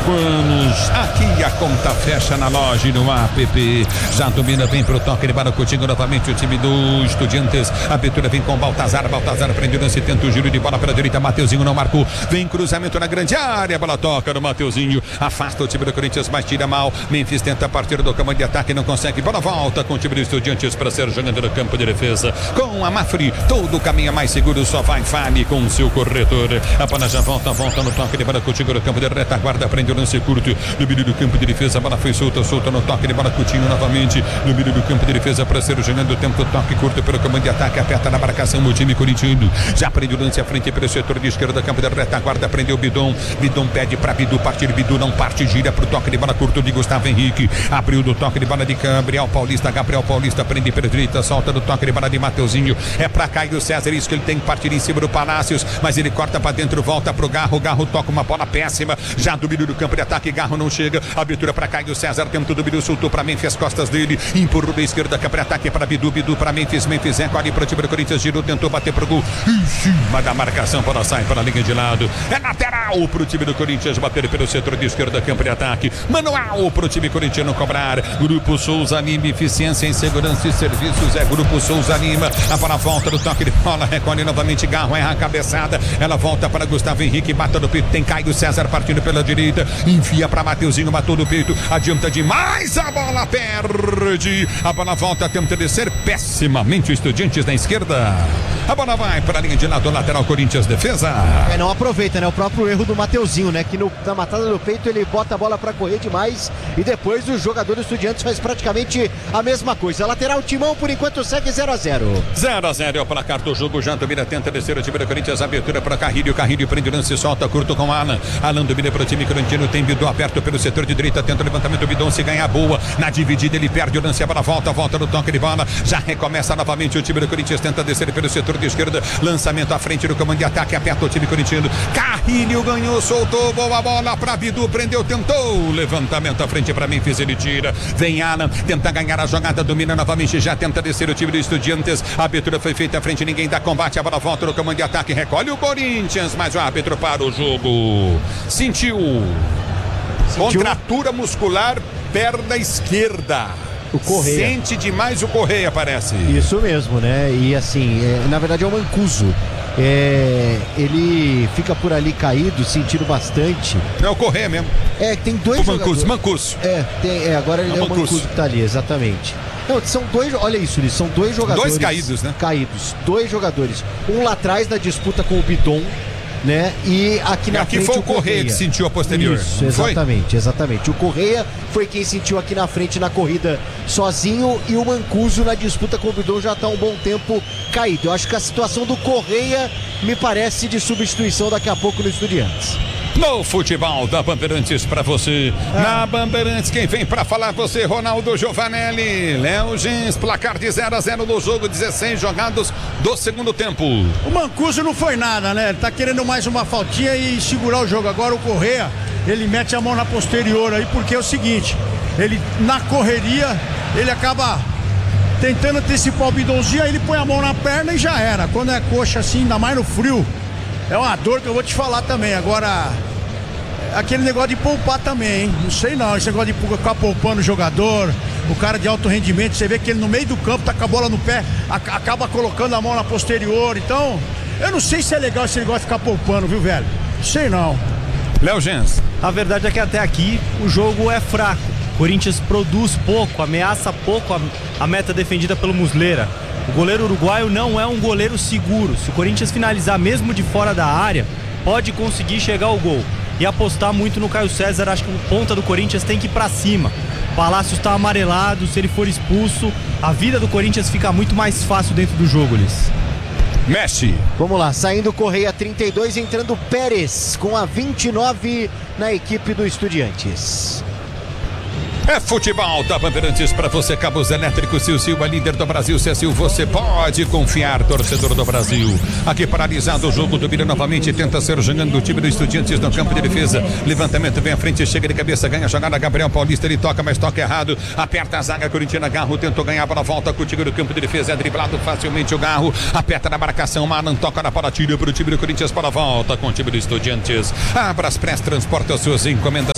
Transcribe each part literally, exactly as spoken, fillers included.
cinco anos. Aqui a conta fecha na loja e no app. Já domina bem pro toque de bola, Coutinho novamente o time do Estudiantes. A abertura vem com Baltazar, Baltazar prende o lance, tenta o giro de bola para a direita, Mateuzinho não marcou. Vem cruzamento na grande área, a bola toca no Mateuzinho, afasta o time do Corinthians, mas tira mal. Memphis tenta partir do campo de ataque, não consegue. Bola volta com o time do Estudiantes para ser jogando no campo de defesa. Com a Mafre, todo o caminho é mais seguro, só vai Fale com o seu corretor. A bola já volta, volta no toque de bola, Coutinho no campo de retaguarda, prende o lance curto no meio do campo de defesa. A bola foi solta, solta no toque de bola, Coutinho novamente no meio do campo de defesa para ser jogando o tempo, toque curto pelo comando de ataque, aperta na marcação o time corintiano. Já prende o lance à frente pelo setor de esquerda, campo de retaguarda, prendeu o Bidon. Bidon pede para Bidu partir, Bidu não parte, gira pro toque de bola curto de Gustavo Henrique. Abriu do toque de bola de Gabriel Paulista, Gabriel Paulista prende pela direita, solta do toque de bola de Mateuzinho. É para Caio César, isso que ele tem que partir em cima do Palácios, mas ele corta para dentro, volta pro Garro, Garro toca uma bola péssima, já do meio do campo de ataque, Garro não chega, abertura para Caio César, tempo do Bidu, soltou para Memphis, as costas dele, empurrou da esquerda, campo de ataque para Bidu, Bidu para Memphis, Memphis é ali para o time do Corinthians, girou, tentou bater pro gol, em cima da marcação, para sai para a linha de lado, é lateral pro time do Corinthians, bater pelo setor de esquerda, campo de ataque, manual pro time corintiano cobrar. Grupo Souza Lima, eficiência em segurança e serviços, é Grupo Souza Lima, a bola volta do toque de bola, recolhe novamente Garro, erra a cabeçada, ela volta para Gustavo Henrique, bata no peito, tem Caio César partindo pela direita, enfia para Mateuzinho, matou no peito, adianta demais, a bola perde, a bola volta, tenta descer pessimamente o Estudiantes na esquerda, a bola vai para a linha de lado, lateral Corinthians, defesa. É, não aproveita, né, o próprio erro do Mateuzinho, né, que no, na matada do peito ele bota a bola para correr demais e depois o jogador do Estudiantes faz praticamente a mesma coisa. Lateral Timão por enquanto segue zero a zero. zero a zero é o placar do jogo, já domina, tenta descer o time do Corinthians, abertura para Carrilho, Carrilho prende o lance, solta, curto com Alan, Alan domina para o time corinthiano, tem Bidon aperto pelo setor de direita, tenta o levantamento, Bidon se ganha boa, na dividida ele perde o lance, a bola volta, volta no toque de bola, já recomeça novamente o time do Corinthians, tenta descer pelo setor de esquerda, lançamento à frente do comando de ataque, aperta o time corintiano, Carrilho ganhou, soltou, boa bola para Bidu, prendeu, tentou, levantamento à frente para Memphis, ele tira, vem Alan, tenta ganhar a jogada, domina novamente, já tenta descer o time do Estudiantes, a abertura foi feita à frente, ninguém dá combate, a bola volta no comando de ataque, recolhe o Corinthians, mas o árbitro para o jogo, sentiu, sentiu? Contratura muscular, perna esquerda. O Correia. Sente demais o Correia, parece. Isso mesmo, né? E assim, é, na verdade é o Mancuso. É, ele fica por ali caído, sentindo bastante. É o Correia mesmo. É, tem dois o jogadores. Mancuso. É, tem, é, agora ele é, é o Mancuso que tá ali, exatamente. Não, são dois, olha isso, são dois jogadores. Dois caídos, né? Caídos, dois jogadores. Um lá atrás na disputa com o Bidon, né? E aqui na aqui frente foi o Correia. Correia que sentiu a posterior. Isso, exatamente, foi? exatamente. O Correia foi quem sentiu aqui na frente na corrida sozinho e o Mancuso na disputa com o Bidon já está um bom tempo caído. Eu acho que a situação do Correia me parece de substituição daqui a pouco no Estudiantes. No futebol da Bandeirantes pra você. Ah. Na Bandeirantes, quem vem pra falar você, Ronaldo Giovanelli, Léo Gens, placar de zero a zero no jogo, dezesseis jogados do segundo tempo. O Mancuso não foi nada, né? Ele tá querendo mais uma faltinha e segurar o jogo. Agora o Correia, ele mete a mão na posterior aí, porque é o seguinte, ele na correria, ele acaba tentando antecipar o Bidonzinho, aí ele põe a mão na perna e já era. Quando é coxa assim, ainda mais no frio, é uma dor que eu vou te falar também. Agora, aquele negócio de poupar também, hein? Não sei não, esse negócio de ficar poupando o jogador, o cara de alto rendimento, você vê que ele no meio do campo tá com a bola no pé, a, acaba colocando a mão na posterior, então, eu não sei se é legal esse negócio de ficar poupando, viu, velho? Não sei não. Léo Gens. A verdade é que até aqui o jogo é fraco. Corinthians produz pouco, ameaça pouco a, a meta defendida pelo Muslera. O goleiro uruguaio não é um goleiro seguro. Se o Corinthians finalizar mesmo de fora da área, pode conseguir chegar ao gol. E apostar muito no Caio César, acho que o ponta do Corinthians tem que ir pra cima. O Palácio está amarelado, se ele for expulso, a vida do Corinthians fica muito mais fácil dentro do jogo, Liz. Messi. Vamos lá, saindo Correia trinta e dois, entrando Pérez com a vinte e nove na equipe do Estudiantes. É futebol da Bandeirantes para você, cabos elétricos, Silva, líder do Brasil, Cecil, você pode confiar, torcedor do Brasil. Aqui paralisado o jogo, domina novamente, tenta ser jogando o time do Estudiantes no campo de defesa, levantamento vem à frente, chega de cabeça, ganha a jogada, Gabriel Paulista, ele toca, mas toca errado, aperta a zaga, Corintiana, Garro tentou ganhar a bola, volta contigo no campo de defesa, é driblado facilmente o Garro, aperta na marcação, Malan toca na bola, tira para o time do Corinthians, para a volta com o time do Estudiantes. Abra as press, transporta as suas encomendas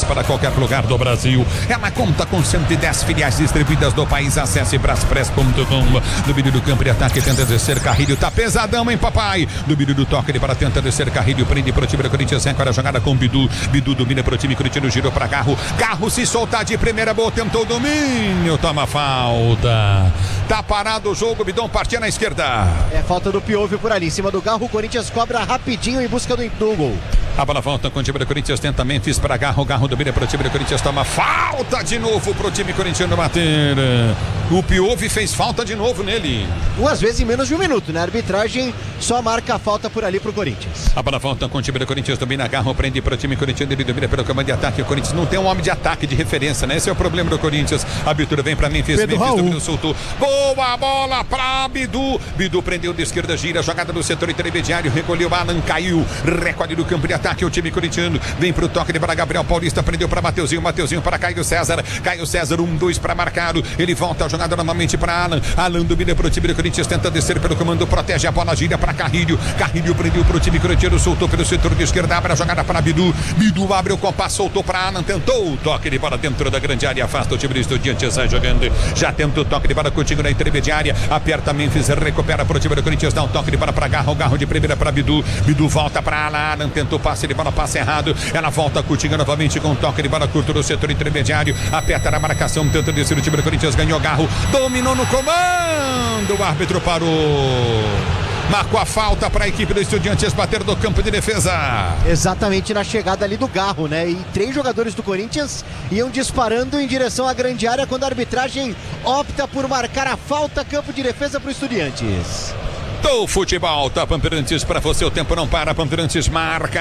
para qualquer lugar do Brasil. Ela conta com cento e dez filiais distribuídas no país. Acesse braspress ponto com. Domínio do campo de ataque, tenta descer Carrilho, tá pesadão, hein, papai? Domínio do toque, ele para tenta descer Carrilho, prende pro time do Corinthians, agora a jogada com Bidu. Bidu domina pro time Corinthians, girou para Garro. Garro se soltar de primeira, boa, tentou o domínio, toma falta. Tá parado o jogo, Bidon partia na esquerda. É falta do Piove por ali, em cima do Garro, o Corinthians cobra rapidinho em busca do, do gol. A bola volta com o time do Corinthians, tenta Memphis para Garro, Garro domina pro time do Corinthians, toma falta de novo pro time corintiano bater. O Piove fez falta de novo nele. Duas vezes em menos de um minuto, né? A arbitragem só marca a falta por ali pro Corinthians. A bola volta com o time do Corinthians, domina Garro, prende pro time corintiano, ele domina pelo comando de ataque. O Corinthians não tem um homem de ataque de referência, né? Esse é o problema do Corinthians. A abertura vem pra Memphis, Pedro Memphis Raul. domina, soltou. Boa bola pra Bidu. Bidu prendeu de esquerda, gira, jogada no setor intermediário, recolheu, Alan caiu, recolhe do campo de ataque o time corintiano. Vem pro toque de para Gabriel Paulista, prendeu para Mateuzinho, Mateuzinho para Caio César, Caio César, um, dois para marcado, ele volta a jogada novamente para Alan, Alan domina pro time do Corinthians, tenta descer pelo comando, protege a bola, gira para Carrilho, Carrilho prendeu pro time corintiano, soltou pelo setor de esquerda, abre a jogada para Bidu, Bidu abre o compasso, soltou para Alan, tentou o toque de bola dentro da grande área, afasta o time do Estudiantes, sai jogando, já tenta o toque de bola contigo na intermediária, aperta Memphis, recupera pro time do Corinthians, dá um toque de bola para Garro, Garro de primeira para Bidu, Bidu volta para Alan, Alan tentou passe de bola, passe errado. Ela volta curtindo novamente com um toque de bola curto no setor intermediário. Aperta na marcação, tenta descer o time do Corinthians. Ganhou Garro, dominou no comando. O árbitro parou. Marcou a falta para a equipe do Estudiantes bater do campo de defesa. Exatamente na chegada ali do Garro, né? E três jogadores do Corinthians iam disparando em direção à grande área quando a arbitragem opta por marcar a falta, campo de defesa para o Estudiantes. Do futebol, tá Pamperantes para você, o tempo não para, Pamperantes marca.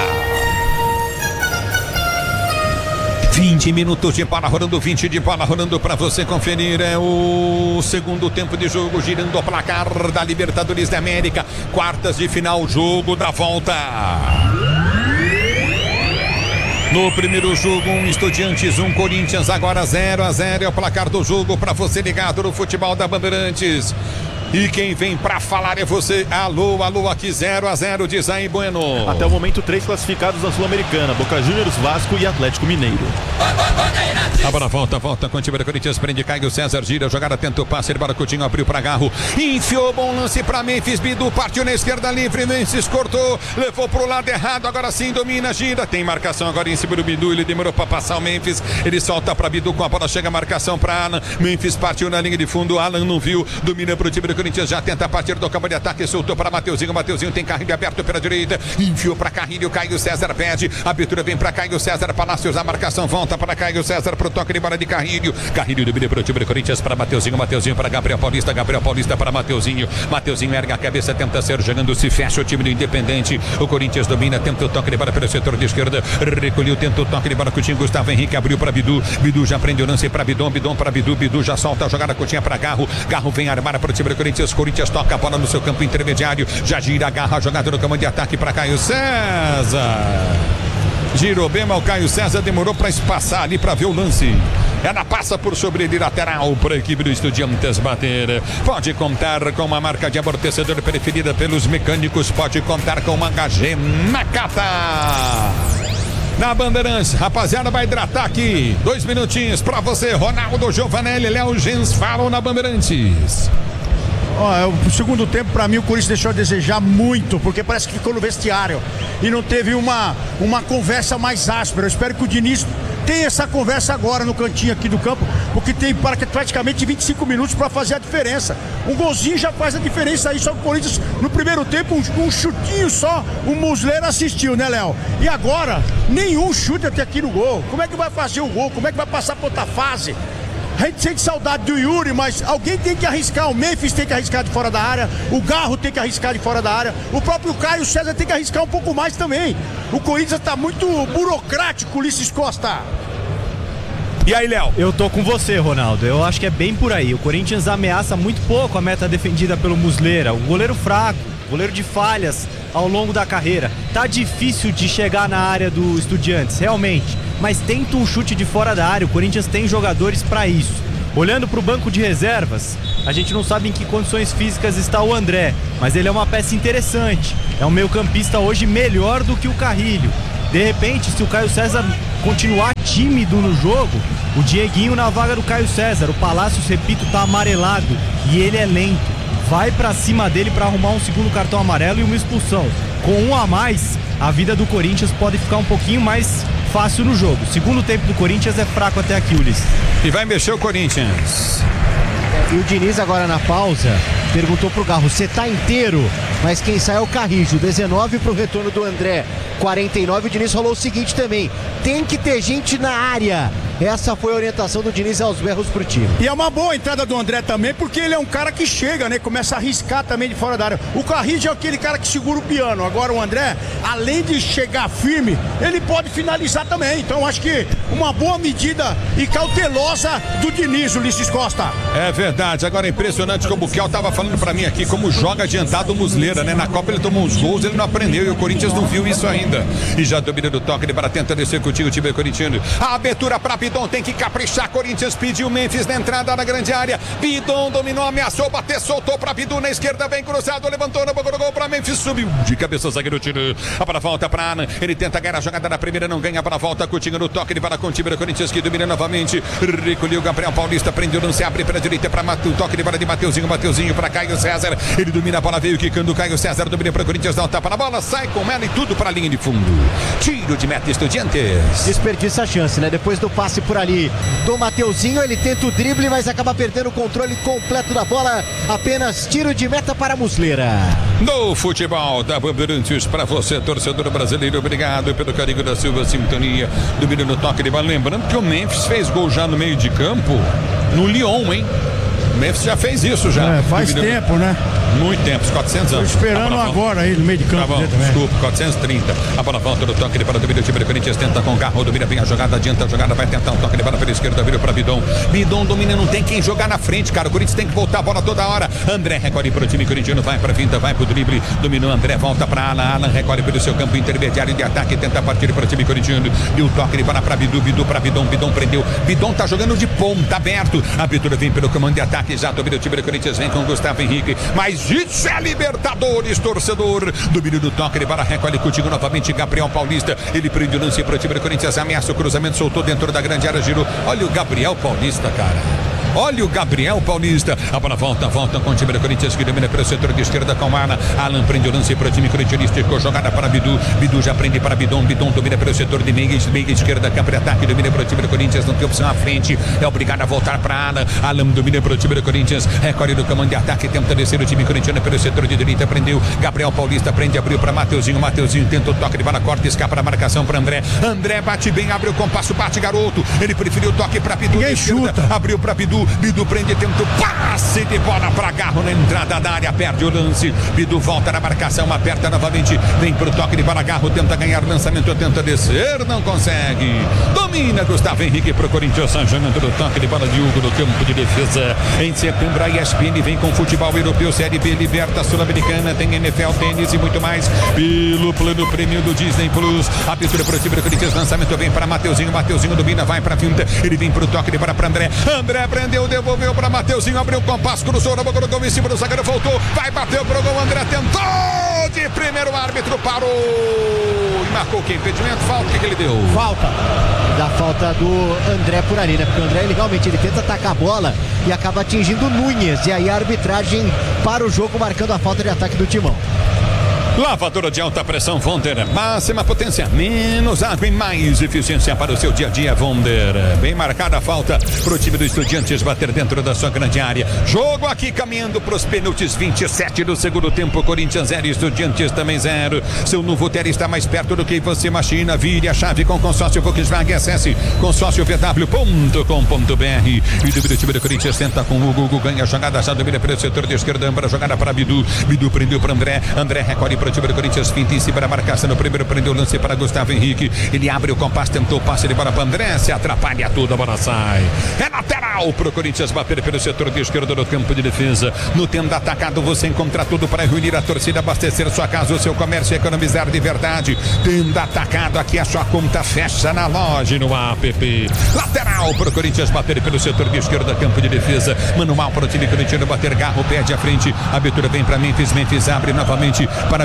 vinte minutos de bola rolando, vinte de bola rolando para você conferir. É o segundo tempo de jogo, girando o placar da Libertadores da América. Quartas de final, jogo da volta. No primeiro jogo, um Estudiantes, um Corinthians, agora zero a zero é o placar do jogo para você ligado no futebol da Bandeirantes. E quem vem pra falar é você. Alô, alô, aqui zero a zero, diz aí, Bueno. Até o momento, três classificados na Sul-Americana: Boca Juniors, Vasco e Atlético Mineiro. A bola volta, volta com o time do Corinthians, prende Caio César, gira, jogada, tenta o passe, ele para Coutinho, abriu pra Garro, enfiou, bom lance pra Memphis, Bidu partiu na esquerda livre, Memphis cortou, levou pro lado errado, agora sim domina, gira, tem marcação agora em cima do Bidu, ele demorou pra passar o Memphis, ele solta pra Bidu, com a bola chega a marcação pra Alan, Memphis partiu na linha de fundo, Alan não viu, domina pro time do Corinthians, já tenta partir do campo de ataque, soltou para Mateuzinho, Mateuzinho tem Carrilho aberto pela direita, enfiou para Carrilho, Caio César pede, a abertura vem para Caio César, Palácios, a marcação volta para Caio César, pro toque de bola de Carrilho, Carrilho domina pro time do Corinthians, para Mateuzinho, Mateuzinho para Gabriel Paulista, Gabriel Paulista para Mateuzinho, Mateuzinho ergue a cabeça, tenta ser jogando, se fecha o time do Independente, o Corinthians domina, tenta o toque de bola pelo setor de esquerda, recolheu, tenta o toque de bola com o time, Gustavo Henrique abriu para Bidu, Bidu já prende o lance para Bidon, Bidon para Bidu, Bidu já solta a jogada, Coutinho para Garro, Garro vem armar para o time do Corinthians, Corinthians toca a bola no seu campo intermediário, já gira, agarra a jogada no comando de ataque para Caio César. Girou bem, mas o Caio César demorou para espaçar ali para ver o lance. Ela passa por sobre ele, lateral para a equipe do Estudiantes bater. Pode contar com uma marca de amortecedor preferida pelos mecânicos, pode contar com uma H G Nakata. Na Bandeirantes, rapaziada, vai hidratar aqui. Dois minutinhos para você, Ronaldo Giovanelli, Léo Gens falam na Bandeirantes. Ó, o segundo tempo, pra mim, o Corinthians deixou a desejar muito, porque parece que ficou no vestiário e não teve uma, uma conversa mais áspera. Eu espero que o Diniz tenha essa conversa agora no cantinho aqui do campo, porque tem praticamente vinte e cinco minutos para fazer a diferença. Um golzinho já faz a diferença aí, só que o Corinthians no primeiro tempo, um, um chutinho só, o Muslera assistiu, né, Léo? E agora, nenhum chute até aqui no gol. Como é que vai fazer o gol? Como é que vai passar pra outra fase? A gente sente saudade do Yuri, mas alguém tem que arriscar. O Memphis tem que arriscar de fora da área, o Garro tem que arriscar de fora da área, o próprio Caio César tem que arriscar um pouco mais também. O Corinthians tá muito burocrático, Ulisses Costa. E aí, Léo? Eu tô com você, Ronaldo. Eu acho que é bem por aí. O Corinthians ameaça muito pouco a meta defendida pelo Muslera. Um goleiro fraco, goleiro de falhas ao longo da carreira. Tá difícil de chegar na área do Estudiantes, realmente. Mas tenta um chute de fora da área. O Corinthians tem jogadores para isso. Olhando para o banco de reservas, a gente não sabe em que condições físicas está o André, mas ele é uma peça interessante. É um meio-campista hoje melhor do que o Carrilho. De repente, se o Caio César continuar tímido no jogo, o Dieguinho na vaga do Caio César. O Palácios, repito, tá amarelado e ele é lento. Vai pra cima dele pra arrumar um segundo cartão amarelo e uma expulsão. Com um a mais, a vida do Corinthians pode ficar um pouquinho mais fácil no jogo. O segundo tempo do Corinthians é fraco até aqui, Ulisses. E vai mexer o Corinthians. E o Diniz agora na pausa perguntou pro Garro, você tá inteiro? Mas quem sai é o Carrijo, dezenove pro retorno do André, quarenta e nove. O Diniz falou o seguinte também, tem que ter gente na área. Essa foi a orientação do Diniz aos berros pro time. E é uma boa entrada do André também, porque ele é um cara que chega, né? Começa a arriscar também de fora da área. O Carrijo é aquele cara que segura o piano. Agora o André, além de chegar firme, ele pode finalizar também. Então acho que uma boa medida e cautelosa do Diniz, Ulisses Costa. É verdade, agora é impressionante como o Buquel tava falando pra mim aqui, como joga adiantado o Muslera, né? Na Copa ele tomou uns gols, ele não aprendeu e o Corinthians não viu isso ainda. E já domina do toque, ele para tenta descer contigo o time corintiano. A abertura pra Bidon, tem que caprichar, Corinthians pediu Memphis na entrada da grande área. Bidon dominou, ameaçou, bater, soltou pra Bidu na esquerda, bem cruzado, levantou na boca do gol pra Memphis, subiu de cabeça, zagueiro tiro. A para volta pra Ana, ele tenta ganhar a jogada na primeira, não ganha, para volta, Coutinho no toque, ele para com o time do Corinthians que domina novamente. Recolheu Gabriel Paulista, prendeu, não se abre para a direita, para Matu, toque de bola de Mateuzinho, Mateuzinho para Caio César, ele domina a bola, veio quicando, Caio César domina para o Corinthians, dá um tapa na bola, sai com ela e tudo para a linha de fundo. Tiro de meta, Estudiantes. Desperdiça a chance, né? Depois do passe por ali do Mateuzinho, ele tenta o drible, mas acaba perdendo o controle completo da bola. Apenas tiro de meta para Muslera. No futebol da Bandeirantes, para você, torcedor brasileiro, obrigado pelo carinho da Silva Sintonia, domínio no toque de bola. Lembrando que o Memphis fez gol já no meio de campo no Lyon, hein? O Memphis já fez isso já. É, faz domínio tempo, no... né? Muito tempo, quatrocentos anos. Tô esperando agora aí no meio de campo. Tá bom, desculpa, quatrocentos e trinta. A bola volta no toque de bola do time do Corinthians, tenta com o Garro, domina bem a jogada, adianta a jogada, vai tentar um toque de bola pela esquerda, vira para Bidon. Bidon domina, não tem quem jogar na frente, cara. O Corinthians tem que voltar a bola toda hora. André recolhe para o time corintiano, vai para a finta, vai para o drible, dominou André, volta para Alan, Alan recolhe pelo seu campo intermediário de ataque, tenta partir para o time corintiano. E o toque de bola para Bidu, Bidu para Bidon, Bidon prendeu. Bidon tá jogando de ponta, aberto. A abertura vem pelo comando de ataque, já domina o time do Corinthians, vem com o Gustavo Henrique. Mas isso é Libertadores, torcedor. Domínio do toque, ele para recolhe contigo novamente, Gabriel Paulista. Ele prende o lance para o time do Corinthians, ameaça o cruzamento, soltou dentro da grande área, girou. Olha o Gabriel Paulista, cara. Olha o Gabriel Paulista. A bola volta, volta com o time do Corinthians que domina pelo setor de esquerda com Alan. Alan prende o lance para o time corintianístico. Jogada para Bidu. Bidu já prende para Bidon. Bidon domina pelo setor de meia, meia esquerda. Campo de ataque domina para o time do Corinthians. Não tem opção à frente. É obrigado a voltar para Alan. Alan domina para o time do Corinthians. Recolhe do comando de ataque. Tenta descer o time corintiano pelo setor de direita. Prendeu. Gabriel Paulista prende, abriu para Mateuzinho. Mateuzinho tenta o toque de bola, corta, escapa a marcação para André. André bate bem, abre o compasso, bate garoto. Ele preferiu o toque para Bidu. Ninguém chuta. Abriu para Bidu. Bidu prende, tenta o passe de bola para Garro na entrada da área, perde o lance. Bidu volta na marcação, aperta novamente, vem pro toque de bola, Garro tenta ganhar lançamento, tenta descer, não consegue. Domina Gustavo Henrique pro Corinthians, sancionando o toque de bola de Hugo no campo de defesa. Em setembro a E S P N vem com futebol europeu, Série B, Liberta Sul-Americana, tem N F L, tênis e muito mais pelo plano prêmio do Disney Plus. Abertura pro time do Corinthians, lançamento vem para Mateuzinho, Mateuzinho domina, vai pra finta, ele vem pro toque de bola para André. André prendeu, devolveu para Mateuzinho, abriu o compasso, cruzou na boca do gol em cima do zagueiro, voltou, vai bater pro gol, André tentou de primeiro, o árbitro parou e marcou que impedimento, falta, o que, que ele deu? Falta. Da falta do André por ali, né? Porque o André, ele realmente ele tenta atacar a bola e acaba atingindo o Nunes, e aí a arbitragem para o jogo, marcando a falta de ataque do Timão. Lavadora de alta pressão Wonder, máxima potência, menos água e mais eficiência para o seu dia a dia, Wonder. Bem marcada a falta para o time do Estudiantes bater dentro da sua grande área. Jogo aqui caminhando para os pênaltis, vinte e sete do segundo tempo, Corinthians zero, Estudiantes também zero. Seu novo Ter está mais perto do que você imagina. Vire a chave com consórcio Volkswagen, acesse consórcio v w ponto com ponto b r. E do time do Corinthians tenta com o Hugo, ganha a jogada, já domina pelo setor de esquerda, para a jogada para Bidu. Bidu prendeu para André, André recolhe para o time do Corinthians, finta em cima da marcação no primeiro, prendeu o lance para Gustavo Henrique, ele abre o compasso, tentou o passe de bola para André, se atrapalha tudo, a bola sai, é lateral para o Corinthians bater pelo setor de esquerda do campo de defesa. No tempo atacado você encontra tudo para reunir a torcida, abastecer sua casa, o seu comércio e economizar de verdade. Tendo atacado, aqui a sua conta fecha na loja e no app. Lateral para o Corinthians bater pelo setor de esquerda, campo de defesa, manual para o time corintiano bater, Garro perde a frente, a abertura vem para Memphis, Memphis abre novamente para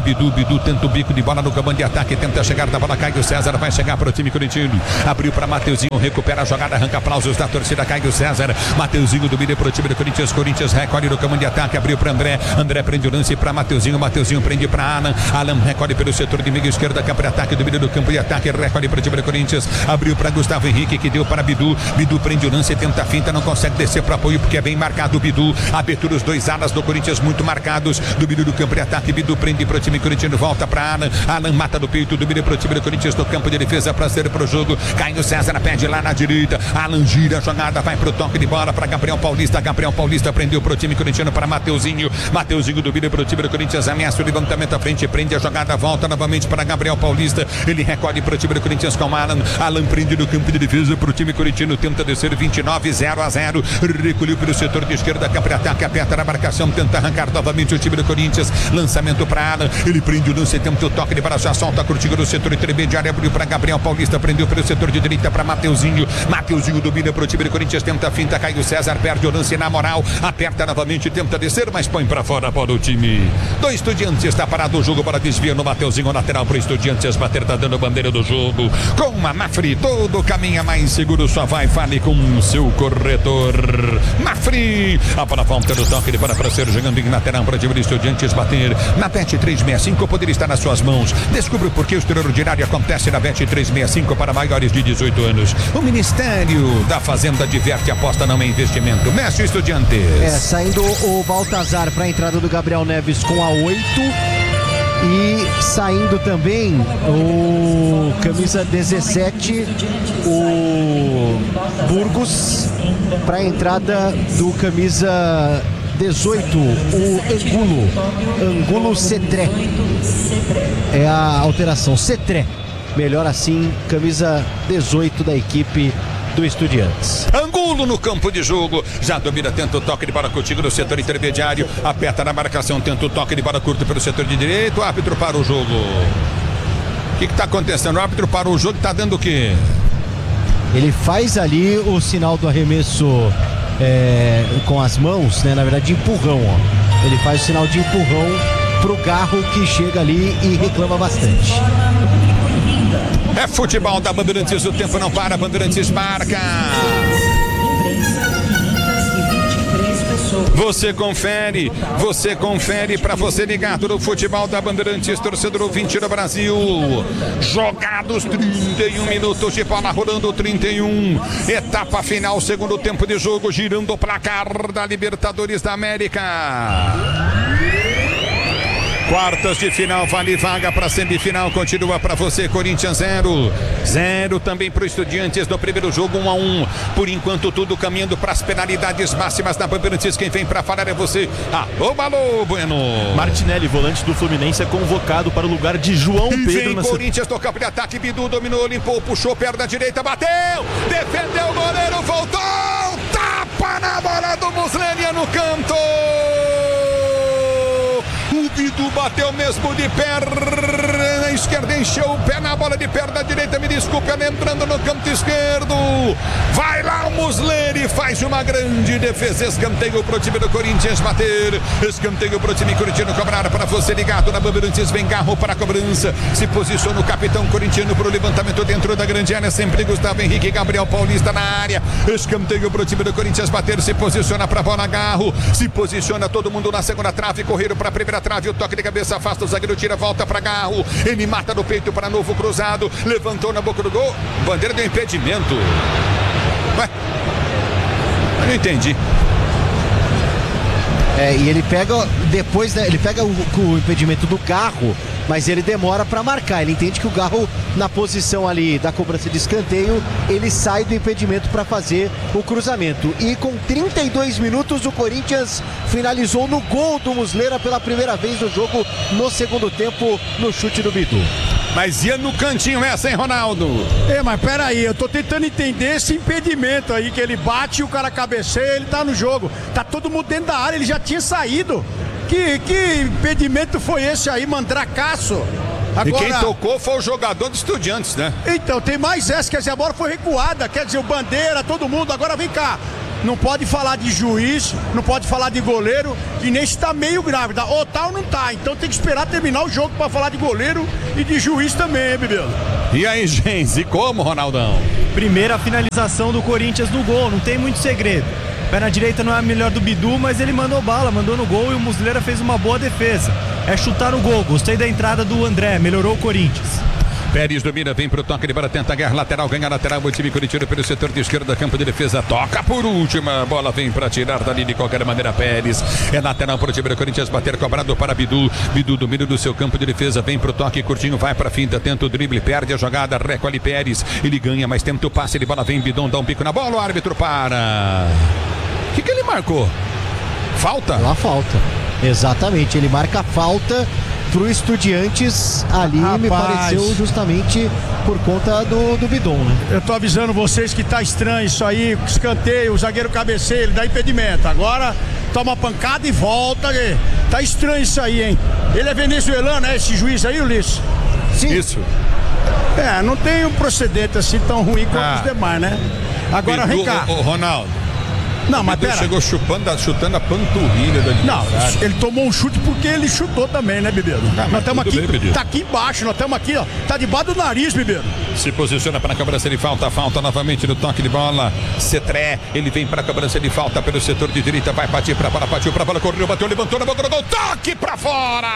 Bidu, Bidu tenta o bico de bola no comando de ataque, tenta chegar da bola, Caio César vai chegar para o time corintiano, abriu para Mateuzinho, recupera a jogada, arranca aplausos da torcida, Caio César, Mateuzinho domina para o time do Corinthians, Corinthians recolhe no comando de ataque, abriu para André, André prende o lance para Mateuzinho, Mateuzinho prende para Alan, Alan recolhe pelo setor de meio esquerda, campo de ataque, domina do campo de ataque, recolhe para o time do Corinthians, abriu para Gustavo Henrique, que deu para Bidu, Bidu prende o lance, tenta a finta, não consegue descer para apoio, porque é bem marcado o Bidu, abertura os dois alas do Corinthians muito marcados, do Bidu do campo de ataque, Bidu prende para o time corintiano, volta para Alan, Alan mata do peito, domina para o time do Corinthians no campo de defesa, para ser para o jogo, Caio César pede lá na direita, Alan gira a jogada, vai pro toque de bola para Gabriel Paulista, Gabriel Paulista prendeu pro time corintiano para Mateuzinho, Mateuzinho domina pro time do Corinthians, ameaça o levantamento à frente, prende a jogada, volta novamente para Gabriel Paulista, ele recolhe pro time do Corinthians com Alan, Alan prende no campo de defesa pro time corintiano, tenta descer vinte e nove, zero a zero, recolheu pelo setor de esquerda, campo de ataque, aperta na marcação, tenta arrancar novamente o time do Corinthians, lançamento para Alan, ele prende o lance, tenta o toque de bola, já solta a curtiga no setor intermediário, abriu para Gabriel Paulista, prendeu pelo setor de direita para Mateuzinho, Mateuzinho domina pro time do Corinthians, tenta a finta, Caio César perde o lance na moral, aperta novamente, tenta descer, mas põe pra fora para o time do Estudiantes, está parado o jogo para desvio no Mateuzinho, lateral pro Estudiantes, bater tá dando bandeira do jogo, com a Mafri, todo caminho mais seguro, só vai, fale com o seu corretor, Mafri, a bola volta do toque de bola para ser jogando em lateral para o time do Estudiantes, bater na Bet trezentos e sessenta e cinco, poderia estar nas suas mãos, descubra por que o extraordinário acontece na Bet trezentos e sessenta e cinco para maiores de dezoito anos, o Ministério da Fazenda diverte, aposta não é investimento, mexe Estudiantes. É, saindo o Baltazar para a entrada do Gabriel Neves com a oito e saindo também o camisa dezessete, o Burgos, para a entrada do camisa dezoito, o Angulo, Angulo Cetré, é a alteração, Cetré, melhor assim, camisa dezoito da equipe do Estudiantes. Angulo no campo de jogo, já domina, tenta o toque de bola contigo no setor intermediário, aperta na marcação, tenta o toque de bola curto pelo setor de direito, o árbitro para o jogo. O que está acontecendo? O árbitro para o jogo, está dando o quê? Ele faz ali o sinal do arremesso é, com as mãos, né? Na verdade, de empurrão, ó. Ele faz o sinal de empurrão pro Garro, que chega ali e reclama bastante. É futebol da Bandeirantes, o tempo não para, Bandeirantes marca. Você confere, você confere para você ligado no futebol da Bandeirantes, torcedor ouvinte do Brasil. Jogados trinta e um minutos de bola rolando, trinta e um. Etapa final, segundo tempo de jogo, girando o placar da Libertadores da América. Quartas de final, vale vaga para semifinal, continua para você, Corinthians zero, zero também para o Estudiantes no primeiro jogo, um a um, por enquanto tudo caminhando para as penalidades máximas da Bandeirantes, quem vem para falar é você, alô, alô, Bueno. Martinelli, volante do Fluminense, é convocado para o lugar de João e Pedro. Vem na Corinthians no campo de ataque, Bidu dominou, limpou, puxou, perna direita, bateu, defendeu o goleiro, voltou, tapa na bola do Muslenia no canto. O Bidu bateu mesmo de perna esquerda, encheu o pé na bola de perna direita, me desculpe, ela entrando no canto esquerdo. Vai lá o Muslera e faz uma grande defesa. Escanteio pro time do Corinthians bater. Escanteio pro time corintiano cobrar para você ligado na Bandeirantes. Vem Garro para a cobrança. Se posiciona o capitão corintiano pro levantamento dentro da grande área. Sempre Gustavo Henrique, Gabriel Paulista na área. Escanteio pro time do Corinthians bater. Se posiciona para a bola Garro. Se posiciona todo mundo na segunda trave. Correram para a primeira trave, o toque de cabeça afasta o zagueiro, tira, volta para Garro, ele mata no peito para novo cruzado, levantou na boca do gol, bandeira deu impedimento. Ué, eu não entendi. É, e ele pega depois, da, ele pega o, o impedimento do Garro, mas ele demora para marcar. Ele entende que o Garro, na posição ali da cobrança de escanteio, ele sai do impedimento para fazer o cruzamento. E com trinta e dois minutos, o Corinthians finalizou no gol do Muslera pela primeira vez no jogo, no segundo tempo, no chute do Bidu. Mas ia no cantinho essa, hein, Ronaldo? É, mas peraí, eu tô tentando entender esse impedimento aí, que ele bate e o cara cabeceia, ele tá no jogo. Tá todo mundo dentro da área, ele já tinha saído. Que, que impedimento foi esse aí, mandracaço? Agora... E quem tocou foi o jogador dos Estudiantes, né? Então, tem mais essa, quer dizer, a bola foi recuada, quer dizer, o Bandeira, todo mundo. Agora vem cá, não pode falar de juiz, não pode falar de goleiro e nem se tá meio grávida. Ou tá ou não tá. Então tem que esperar terminar o jogo pra falar de goleiro e de juiz também, hein, Bibiano? E aí, gente, como, Ronaldão? Primeira finalização do Corinthians no gol, não tem muito segredo. Pé na direita não é a melhor do Bidu, mas ele mandou bala, mandou no gol e o Muslera fez uma boa defesa. É chutar no gol, gostei da entrada do André, melhorou o Corinthians. Pérez domina, vem pro toque de bola, tenta a guerra lateral, ganha lateral, o time corintiano pelo setor de esquerda, campo de defesa, toca por última, bola vem pra tirar dali de qualquer maneira, Pérez, é lateral pro time do Corinthians, bater cobrado para Bidu, Bidu domina do seu campo de defesa, vem pro toque, curtinho, vai pra finta, tenta o drible, perde a jogada, recolhe Pérez, ele ganha, mas tenta o passe de bola, vem Bidon, dá um pico na bola, o árbitro para. O que que ele marcou? Falta? Uma falta, exatamente, ele marca a falta pro Estudiantes ali. Rapaz, me pareceu justamente por conta do, do Bidon, né? Eu tô avisando vocês que tá estranho isso aí, escanteio, o zagueiro cabeceia, ele dá impedimento, agora toma pancada e volta, tá estranho isso aí, hein? Ele é venezuelano, é esse juiz aí, Ulisses? Sim. Isso. É, não tem um procedente assim tão ruim quanto ah. os demais, né? Agora Bidu, vem cá. Ô, ô, Ronaldo. Não, mas pera. Chegou chupando, chutando a panturrilha dali. Não, ele tomou um chute porque ele chutou também, né, Bibeiro? Nós estamos aqui, bem, tá aqui embaixo, nós estamos aqui, ó, tá debaixo do nariz, Bibeiro. Se posiciona para a cobrança de falta, falta novamente no toque de bola. Cetré, ele vem para a cobrança de falta pelo setor de direita, vai partir para a bola, partiu para a bola, correu, bateu, levantou na boca do gol, toque para fora!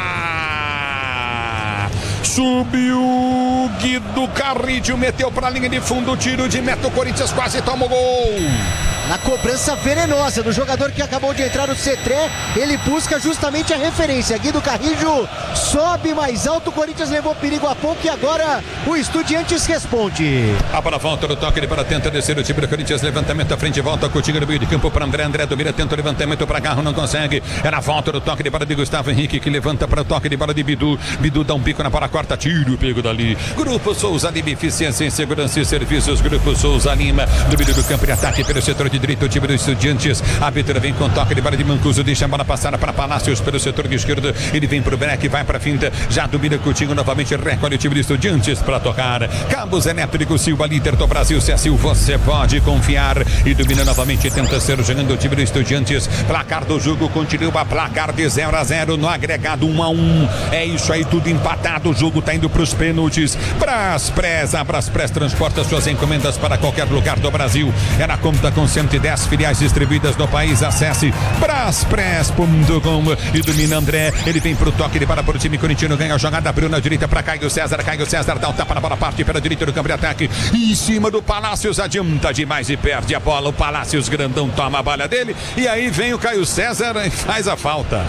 Subiu Guido Carrillo, meteu para a linha de fundo, tiro de meta, o Corinthians quase toma o gol. Na cobrança venenosa do jogador que acabou de entrar no Cetré, ele busca justamente a referência. Guido Carrillo sobe mais alto, o Corinthians levou perigo a pouco e agora o Estudiantes responde. A bola volta no toque, ele para tenta descer o time do Corinthians, levantamento à frente, volta Coutinho no meio de campo para André, André domina, tenta o levantamento para Garro, não consegue, é na volta do toque de bola de Gustavo Henrique, que levanta para o toque de bola de Bidu, Bidu dá um pico na bola, quarta, tiro, pego dali, Grupo Souza Lima, eficiência em segurança e serviços, Grupo Souza Lima, domínio do campo de ataque pelo setor de direito, o time dos Estudiantes, a Vitória vem com toque de bola de Mancuso, deixa a bola passar para Palácios pelo setor de esquerda, ele vem pro break, vai pra finta, já domina Coutinho novamente, recolhe o time dos Estudiantes para tocar, Cabos Elétrico Silva, líder do Brasil, se assim você pode confiar, e domina novamente, tenta ser jogando o time dos Estudiantes, placar do jogo continua, placar de zero a zero no agregado um a um, é isso aí, tudo empatado, o jogo tá indo pros pênaltis, Braspress, a Braspress transporta suas encomendas para qualquer lugar do Brasil, é na conta com cento e dez filiais distribuídas no país, acesse braspress ponto com e domina André, ele vem pro toque, ele para para o time corintiano, ganha a jogada, abriu na direita para Caio César, Caio César dá um tapa na bola, parte pela direita do campo de ataque, em cima do Palácios, adianta demais e perde a bola, o Palácios grandão toma a bala dele, e aí vem o Caio César e faz a falta.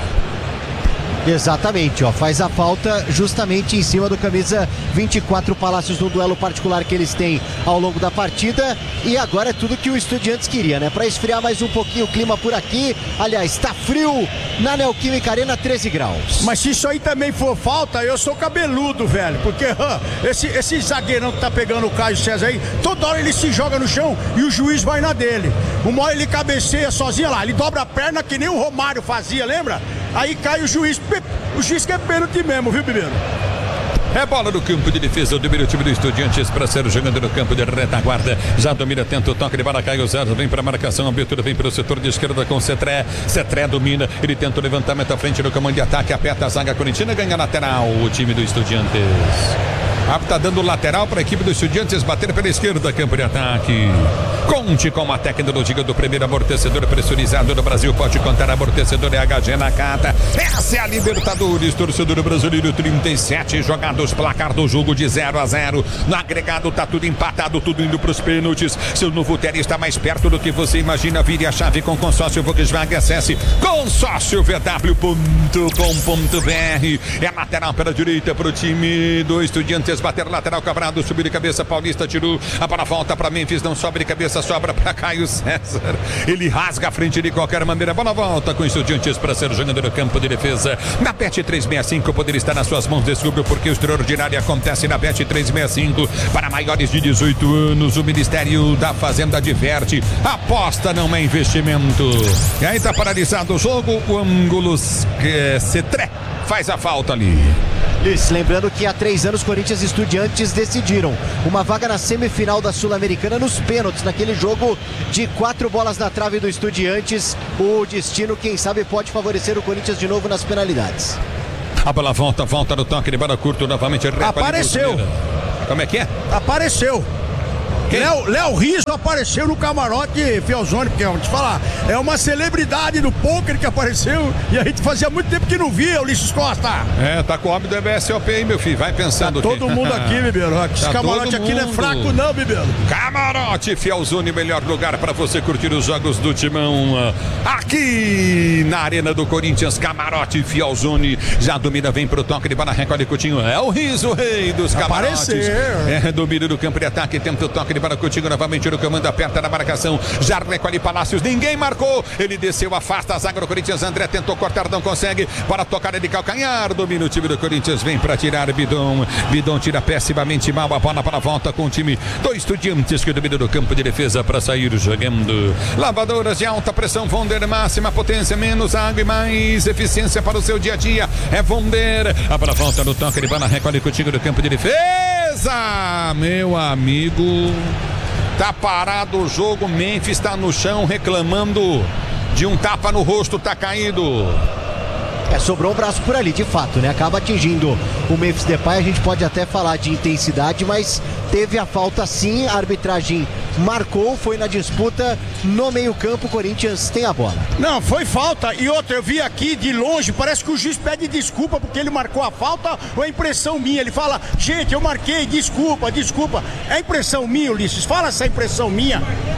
Exatamente, ó, faz a falta justamente em cima do camisa vinte e quatro, Palácios, no duelo particular que eles têm ao longo da partida, e agora é tudo que o Estudiantes queria, né? Para esfriar mais um pouquinho o clima por aqui, aliás, tá frio na Neoquímica Arena, treze graus. Mas se isso aí também for falta, eu sou cabeludo, velho, porque uh, esse, esse zagueirão que tá pegando o Caio César aí, toda hora ele se joga no chão e o juiz vai na dele. Uma hora ele cabeceia sozinho lá, ele dobra a perna que nem o Romário fazia, lembra? Aí cai o juiz, o juiz que é pênalti mesmo, viu, Bibeiro? É bola no campo de defesa, domina o time do Estudiantes para ser jogando no campo de retaguarda, já domina, tenta o toque de bola, Caio César vem para a marcação, a abertura vem pelo setor de esquerda com Cetré, Cetré domina, ele tenta o levantamento à frente no comando de ataque, aperta a zaga corintiana, ganha lateral o time do Estudiantes. Ah, tá dando lateral para a equipe dos Estudiantes bater pela esquerda, campo de ataque. Conte com a tecnologia do primeiro amortecedor pressurizado do Brasil. Pode contar, amortecedor é H G Nakata. Essa é a Libertadores, torcedor brasileiro, trinta e sete jogados, placar do jogo de zero a zero. No agregado tá tudo empatado, tudo indo para os pênaltis. Seu novo Terra está mais perto do que você imagina. Vire a chave com consórcio Volkswagen. Acesse consórcio v w ponto com ponto b r. É lateral pela direita para o time do Estudiantes. Bater lateral, cobrado, subir de cabeça, Paulista tirou, a bola volta para Memphis, não sobe de cabeça, sobra para Caio César, ele rasga a frente de qualquer maneira, a bola volta com Estudiantes para ser jogando no campo de defesa, na Bet trezentos e sessenta e cinco, poder estar nas suas mãos, descubra porque o extraordinário acontece na Bet trezentos e sessenta e cinco, para maiores de dezoito anos, o Ministério da Fazenda diverte, aposta não é investimento, e aí tá paralisado o jogo, o ângulo é, Cetré faz a falta ali. Isso, lembrando que há três anos Corinthians e Estudiantes decidiram uma vaga na semifinal da Sul-Americana nos pênaltis, naquele jogo de quatro bolas na trave do Estudiantes. O destino, quem sabe, pode favorecer o Corinthians de novo nas penalidades. A bola volta, volta no toque de bola curto novamente. Apareceu. Como é que é? Apareceu. Léo, Léo Rizzo apareceu no camarote Fielzone, porque eu vou te falar, é uma celebridade do pôquer que apareceu e a gente fazia muito tempo que não via, Ulisses Costa. É, tá com o homem do M S O P aí, meu filho, vai pensando. Tá todo mundo aqui, Bibeiro. Esse tá camarote aqui não é fraco não, Bibeiro. Camarote Fielzone, melhor lugar para você curtir os jogos do Timão. Aqui na Arena do Corinthians, Camarote Fielzone, já domina, vem pro toque de bola, recolhe Coutinho, é o Rizzo, rei dos camarotes. Apareceu. É, domínio do campo de ataque, tenta o toque de bola, Coutinho novamente no comando, aperta na marcação, já recolhe Palácios, ninguém marcou, ele desceu, afasta a zaga do Corinthians, André tentou cortar, não consegue, para tocar de calcanhar, domina o time do Corinthians, vem para tirar Bidon, Bidon tira pessimamente mal a bola para a volta com o time do Estudiantes que domina do campo de defesa para sair jogando. Lavadoras de alta pressão Vonder, máxima potência, menos água e mais eficiência para o seu dia a dia, é Vonder, a bola volta no toque de bola, recolhe Coutinho do campo de defesa, meu amigo. Tá parado o jogo, Memphis tá no chão reclamando de um tapa no rosto, tá caído. É, sobrou um braço por ali, de fato, né? Acaba atingindo o Memphis Depay, a gente pode até falar de intensidade, mas teve a falta sim, a arbitragem marcou, foi na disputa no meio-campo, o Corinthians tem a bola. Não, foi falta. E outra, eu vi aqui de longe, parece que o juiz pede desculpa porque ele marcou a falta ou é impressão minha? Ele fala, gente, eu marquei, desculpa, desculpa. É impressão minha, Ulisses? Fala essa impressão minha.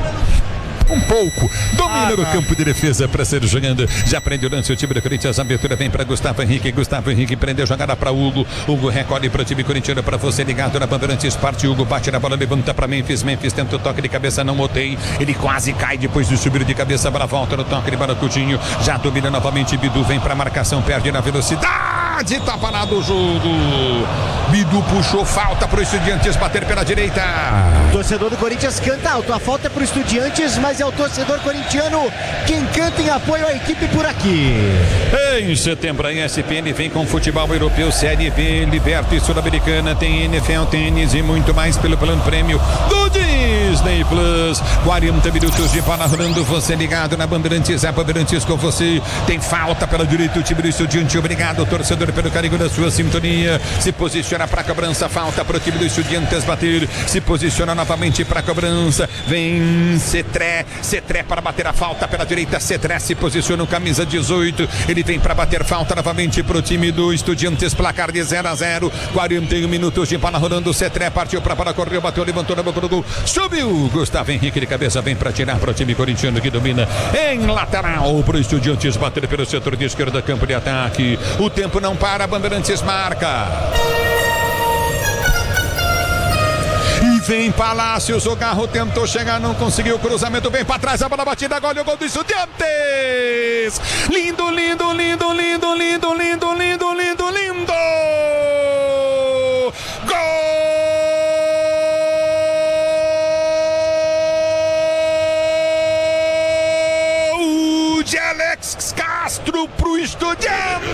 Um pouco, domina ah, no tá. campo de defesa para ser jogando, já prende o lance o time do Corinthians, a abertura vem para Gustavo Henrique, Gustavo Henrique prendeu jogada para Hugo, Hugo recolhe para o time corintiano, para você ligado na Bandeirantes, parte Hugo, bate na bola, levanta para Memphis, Memphis tenta o toque de cabeça, não botei, ele quase cai depois de subir de cabeça, para volta no toque de bola, Coutinho, já domina novamente, Bidu vem para marcação, perde na velocidade, tá parado o jogo, Bidu puxou falta para o Estudiantes bater pela direita. O torcedor do Corinthians canta alto, a falta é para o Estudiantes, mas é o torcedor corintiano quem canta em apoio à equipe por aqui. Em setembro a E S P N vem com futebol europeu, Série B, Libertadores Sul-Americana, tem N F L, tênis e muito mais pelo plano prêmio do Disney Plus. quarenta minutos de bola rolando, você ligado na Bandeirantes, a Bandeirantes com você. Tem falta pela direita o time do Estudiante, obrigado torcedor pelo carinho da sua sintonia. Se posiciona para a cobrança, falta para o time do Estudiantes bater, se posiciona novamente para a cobrança, vem Cetré, Cetré para bater a falta pela direita, Cetré se posiciona no camisa dezoito, ele vem para bater falta novamente para o time do Estudiantes, placar de zero a zero, quarenta e um minutos de bola rolando, Cetré partiu para para correu, bateu, levantou na boca do gol, subiu, Gustavo Henrique de cabeça, vem para tirar para o time corintiano que domina em lateral para o Estudiantes bater pelo setor de esquerda, campo de ataque, o tempo não para, Bandeirantes marca. E vem Palácios, o Garro tentou chegar, não conseguiu, cruzamento vem para trás, a bola batida, agora o gol do Estudiantes. Lindo, lindo, lindo, lindo, lindo, lindo, lindo, lindo, lindo. Gol de Alex Castro pro Estudiantes.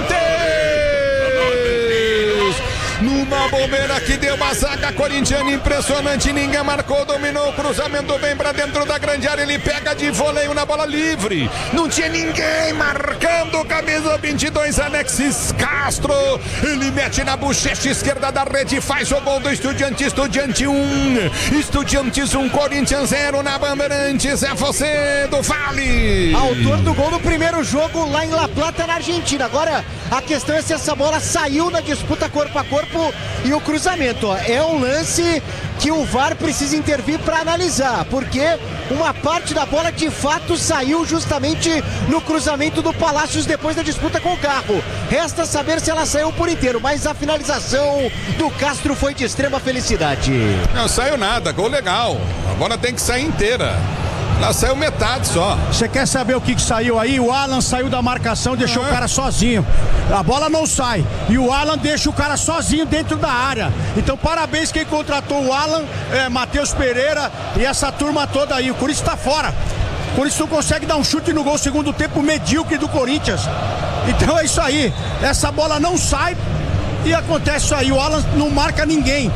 Numa bobeira que deu uma zaga corintiana impressionante, ninguém marcou, dominou o cruzamento, bem pra dentro da grande área, ele pega de voleio na bola livre, não tinha ninguém marcando, camisa vinte e dois, Alexis Castro, ele mete na bochecha esquerda da rede, faz o gol do Estudiante, Estudiante um, Estudiantes um, Corinthians zero na Bandeirantes, é você do Vale. Autor do gol no primeiro jogo lá em La Plata, na Argentina. Agora a questão é se essa bola saiu na disputa corpo a corpo e o cruzamento, ó, é um lance que o V A R precisa intervir para analisar, porque uma parte da bola de fato saiu justamente no cruzamento do Palácios depois da disputa com o Garro. Resta saber se ela saiu por inteiro, mas a finalização do Castro foi de extrema felicidade. Não saiu nada, gol legal, a bola tem que sair inteira. Ela saiu metade só. Você quer saber o que, que saiu aí? O Alan saiu da marcação, deixou uhum. o cara sozinho. A bola não sai. E o Alan deixa o cara sozinho dentro da área. Então, parabéns quem contratou o Alan, é, Matheus Pereira e essa turma toda aí. O Corinthians tá fora. O Corinthians não consegue dar um chute no gol, segundo tempo medíocre do Corinthians. Então é isso aí. Essa bola não sai. e acontece isso aí, o Alan não marca ninguém.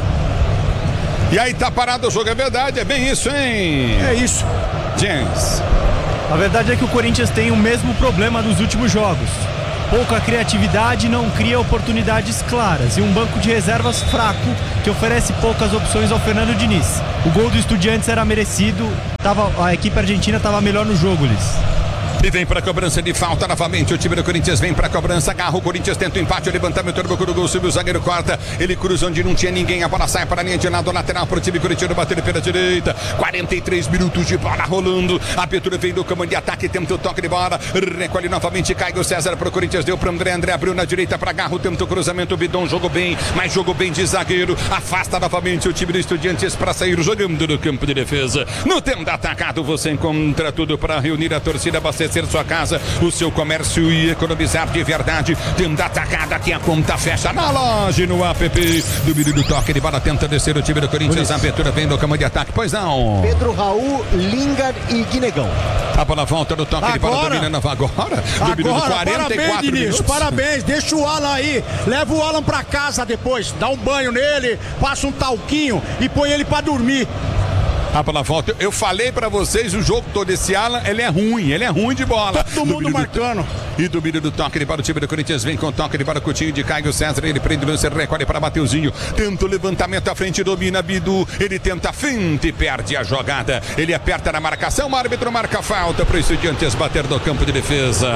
E aí tá parado o jogo, é verdade, é bem isso, hein? É isso. James. A verdade é que o Corinthians tem o mesmo problema dos últimos jogos. Pouca criatividade, não cria oportunidades claras e um banco de reservas fraco que oferece poucas opções ao Fernando Diniz. O gol do Estudiantes era merecido, tava, a equipe argentina estava melhor no jogo, Liz. E vem pra cobrança de falta novamente. O time do Corinthians vem pra cobrança. Agarra o Corinthians, tenta o empate. O levantamento do Boca do gol. Subiu o zagueiro, corta. Ele cruza onde não tinha ninguém. A bola sai para a linha de lado lateral pro time corintiano. Bater pela direita. quarenta e três minutos de bola rolando. A abertura vem do comando de ataque. Tenta o toque de bola. Recolhe novamente. Caio César pro Corinthians. Deu pro André. André abriu na direita pra Garro. Tenta o cruzamento. O Bidon jogou bem. Mas jogou bem de zagueiro. Afasta novamente o time do Estudiantes para sair jogando no campo de defesa. No tempo da atacado você encontra tudo para reunir a torcida, abastecer sua casa, o seu comércio e economizar de verdade. Tendo atacado aqui, a conta fecha na loja, no app. Domínio do toque de bola, tenta descer o time do Corinthians. A abertura vem do comando de ataque, pois não. Pedro Raul, Lingard e Guinegão. A bola volta do toque de bola, dominando agora. Agora, quarenta e quatro parabéns, Diniz, minutos. parabéns. Deixa o Alan aí, leva o Alan pra casa depois, dá um banho nele, passa um talquinho e põe ele pra dormir. A bola volta. Eu falei pra vocês, o jogo todo esse Alan, ele é ruim, ele é ruim de bola. Todo mundo marcando. Do... E domínio do toque de bola, o time do Corinthians vem com toque de bola, Coutinho de Caio César, ele prende o lance, recolhe para Mateuzinho, tenta o levantamento à frente, domina Bidu, ele tenta a finta e perde a jogada. Ele aperta na marcação, o árbitro marca falta para o Estudiantes bater do campo de defesa.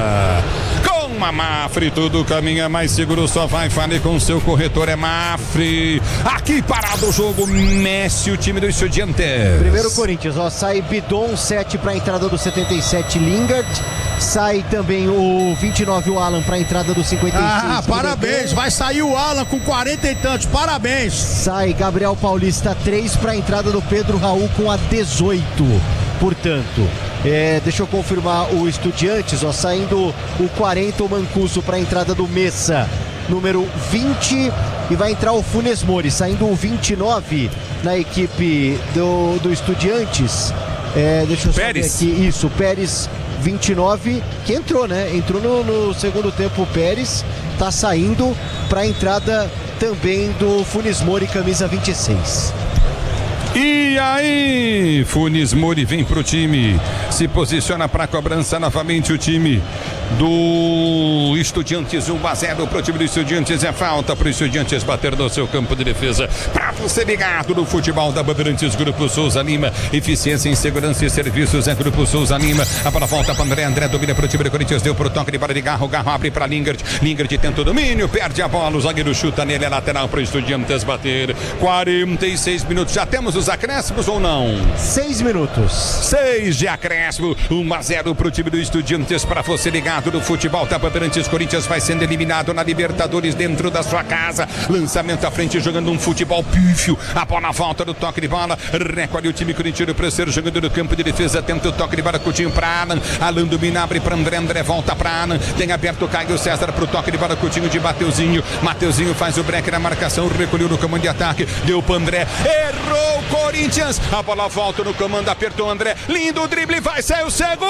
Com a Mafre, tudo caminha mais seguro, só vai, fale com seu corretor, é Mafre. Aqui parado o jogo, mexe o time do Estudiantes. Primeiro Corinthians, ó, sai Bidon, sete para a entrada do setenta e sete, Lingard. Sai também o vinte e nove, o Alan, para a entrada do cinquenta e seis. Ah, parabéns, vai sair o Alan com quarenta e tantos, parabéns. Sai Gabriel Paulista, três para a entrada do Pedro Raul com a dezoito. Portanto, é, deixa eu confirmar o Estudiantes, ó, saindo o quarenta, o Mancuso para a entrada do Messa, número vinte, e vai entrar o Funes Mori, saindo o vinte e nove na equipe do, do Estudiantes. É, deixa eu só ver aqui, isso, Pérez vinte e nove, que entrou, né? Entrou no, no segundo tempo o Pérez, tá saindo para a entrada também do Funes Mori, camisa vinte e seis. E aí, Funes Mori vem pro time, se posiciona para cobrança novamente o time do Estudiantes, um a zero pro time do Estudiantes, é falta pro Estudiantes bater no seu campo de defesa. Pra você ligado no futebol da Bandeirantes, Grupo Souza Lima, eficiência em segurança e serviços é Grupo Souza Lima. A bola volta para André, André domina pro time do Corinthians, deu pro toque de bola de Garro, Garro abre para Lingard, Lingard tenta o domínio, perde a bola, o zagueiro chuta nele, é lateral pro Estudiantes bater. quarenta e seis minutos, já temos os acréscimos ou não? Seis minutos. Seis de acréscimo, um a zero pro time do Estudiantes, para você ligado do futebol da Bandeirantes. Corinthians vai sendo eliminado na Libertadores dentro da sua casa, lançamento à frente, jogando um futebol pífio, a bola volta do toque de bola, recolhe o time corintiano para ser jogando no campo de defesa, tenta o toque de bola, Coutinho para Alan, Alan domina, abre para André, André volta para Alan, tem aberto o Caio César pro toque de bola, Coutinho de Mateuzinho, Mateuzinho faz o break na marcação, recolheu no comando de ataque, deu para André, errou o Corinthians, a bola volta no comando, apertou André, lindo drible, vai sair o segundo,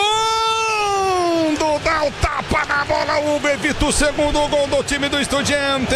dá o tapa na bola, Hugo evita o segundo gol do time do Estudiantes.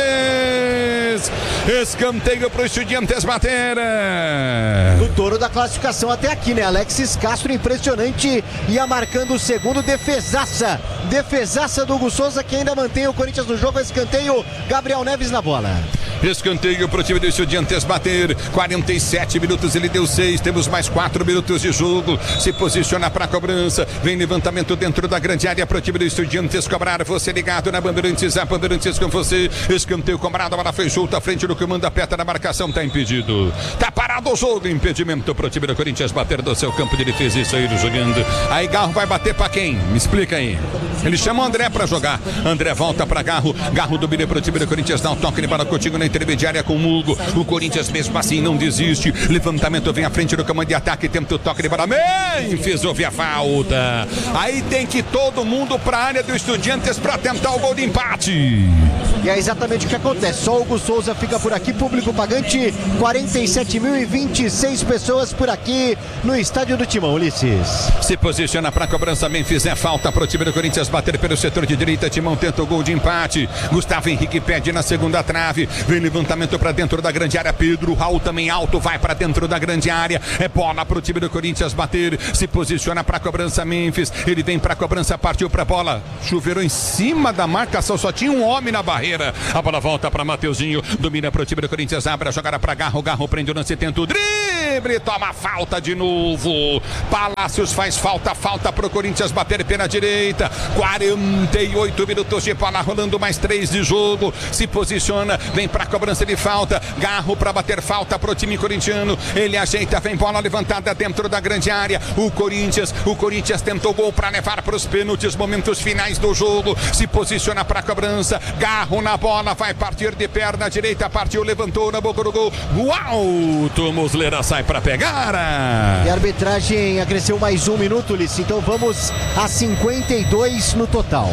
Escanteio pro Estudiantes bater. O touro da classificação até aqui, né? Alexis Castro, impressionante, ia marcando o segundo, defesaça. Defesaça do Hugo Souza, que ainda mantém o Corinthians no jogo. Escanteio, Gabriel Neves na bola. Escanteio pro time do Estudiantes bater. quarenta e sete minutos, ele deu seis. Temos mais quatro minutos de jogo. Se posiciona para cobrança. Vem levantamento dentro da grande área pro time do Estudiantes cobrar. Você ligado na Bandeirantes, a Bandeirantes com você. Escanteio cobrado, a bola foi solta à frente do comando, aperta na marcação, tá impedido. Tá parado o jogo, impedimento pro time do Corinthians bater do seu campo de defesa e sair jogando. Aí Garro vai bater pra quem? Me explica aí. Ele chama o André pra jogar. André volta pra Garro. Garro domina pro time do Corinthians, dá um toque de bola Coutinho na intermediária com o Hugo. O Corinthians mesmo assim não desiste. Levantamento vem à frente do comando de ataque, tenta o toque de bola. Memphis ouve a falta. Aí tem que todo mundo pra área do Estudiantes pra tentar o gol de empate. E é exatamente o que acontece. Só o Hugo Souza fica por aqui, público pagante, quarenta e sete mil e vinte e seis pessoas por aqui no estádio do Timão, Ulisses. Se posiciona para cobrança, Memphis, é falta pro time do Corinthians bater pelo setor de direita, Timão tenta o gol de empate, Gustavo Henrique pede na segunda trave, vem levantamento para dentro da grande área, Pedro Raul também alto, vai para dentro da grande área, é bola pro time do Corinthians bater, se posiciona para cobrança, Memphis, ele vem para cobrança, partiu para bola, chuveirou em cima da marcação, só tinha um homem na barreira, a bola volta para Mateuzinho, domina pro time do Corinthians, abre a jogada para Garro, Garro prende o lance, tenta o drible, toma falta de novo, Palácios faz falta, falta pro Corinthians bater pela direita, quarenta e oito minutos de bola rolando, mais três de jogo, se posiciona, vem pra cobrança de falta, Garro pra bater falta pro time corintiano, ele ajeita, vem bola levantada dentro da grande área, o Corinthians, o Corinthians tentou gol pra levar pros pênaltis, momentos finais do jogo, se posiciona pra cobrança, Garro na bola, vai partir de perna direita, partiu, levantou na boca do gol, uau, Muslera sai pra pegar. E a arbitragem acresceu mais um minuto, Ulisses, então vamos a cinquenta e dois no total.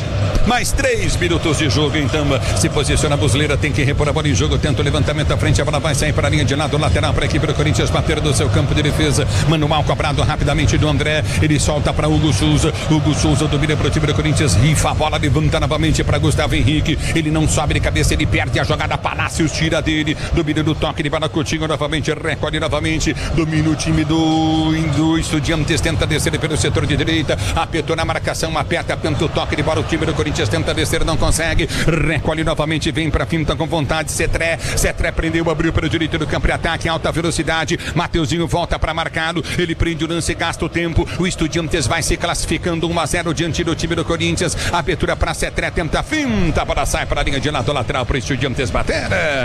Mais três minutos de jogo em Tamba. Se posiciona a Muslera, tem que repor a bola em jogo. Tenta o levantamento à frente, a bola vai sair para a linha de lado lateral para a equipe do Corinthians bater do seu campo de defesa. Manual cobrado rapidamente do André. Ele solta para Hugo Souza. Hugo Souza domina para o time do Corinthians. Rifa a bola, levanta novamente para Gustavo Henrique. Ele não sobe de cabeça, ele perde a jogada. Palácios tira dele. Domina do toque de bola, Coutinho novamente. Recolhe novamente. Domina o time do, do Estudiantes. Tenta descer pelo setor de direita. Apertou na marcação, aperta, tenta o toque de bola. O time do Corinthians tenta descer, não consegue, recolhe novamente, vem pra finta com vontade, Cetré, Cetré prendeu, abriu para o direito do campo de ataque, alta velocidade, Mateuzinho volta para marcado, ele prende o lance, gasta o tempo, o Estudiantes vai se classificando um a zero diante do time do Corinthians, abertura para Cetré, tenta finta, a bola sai para a linha de lado lateral para o Estudiantes bater.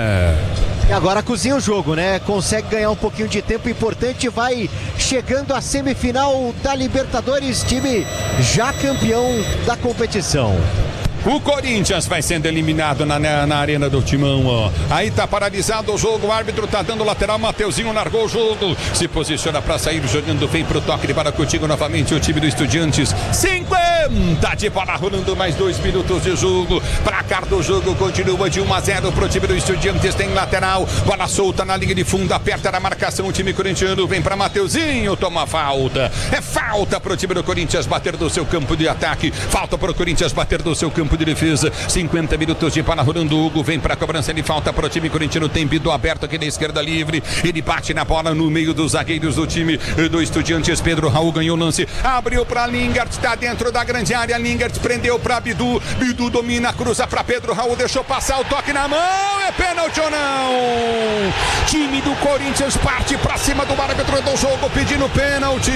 E agora cozinha o jogo, né? Consegue ganhar um pouquinho de tempo importante, vai chegando à semifinal da Libertadores, time já campeão da competição. O Corinthians vai sendo eliminado na, na, na arena do Timão, ó. Aí tá paralisado o jogo, o árbitro tá dando lateral, Mateuzinho largou o jogo, se posiciona pra sair, jogando, vem pro toque de bola contigo novamente o time do Estudiantes. cinquenta de bola rolando, mais dois minutos de jogo. Placar do jogo continua de um a zero pro time do Estudiantes, tem lateral, bola solta na linha de fundo, aperta na marcação o time corintiano, vem pra Mateuzinho, toma falta. É falta pro time do Corinthians bater do seu campo de ataque, falta pro Corinthians bater do seu campo de defesa, cinquenta minutos de bola rolando, Hugo vem para a cobrança de falta para o time corintiano, tem bido aberto aqui na esquerda livre, ele bate na bola no meio dos zagueiros do time do Estudiantes, Pedro Raul ganhou o lance, abriu para Lingard, está dentro da grande área, Lingard prendeu para Bidu, Bidu domina, cruza para Pedro Raul, deixou passar o toque na mão, é pênalti ou não? Time do Corinthians parte para cima do árbitro do jogo pedindo pênalti.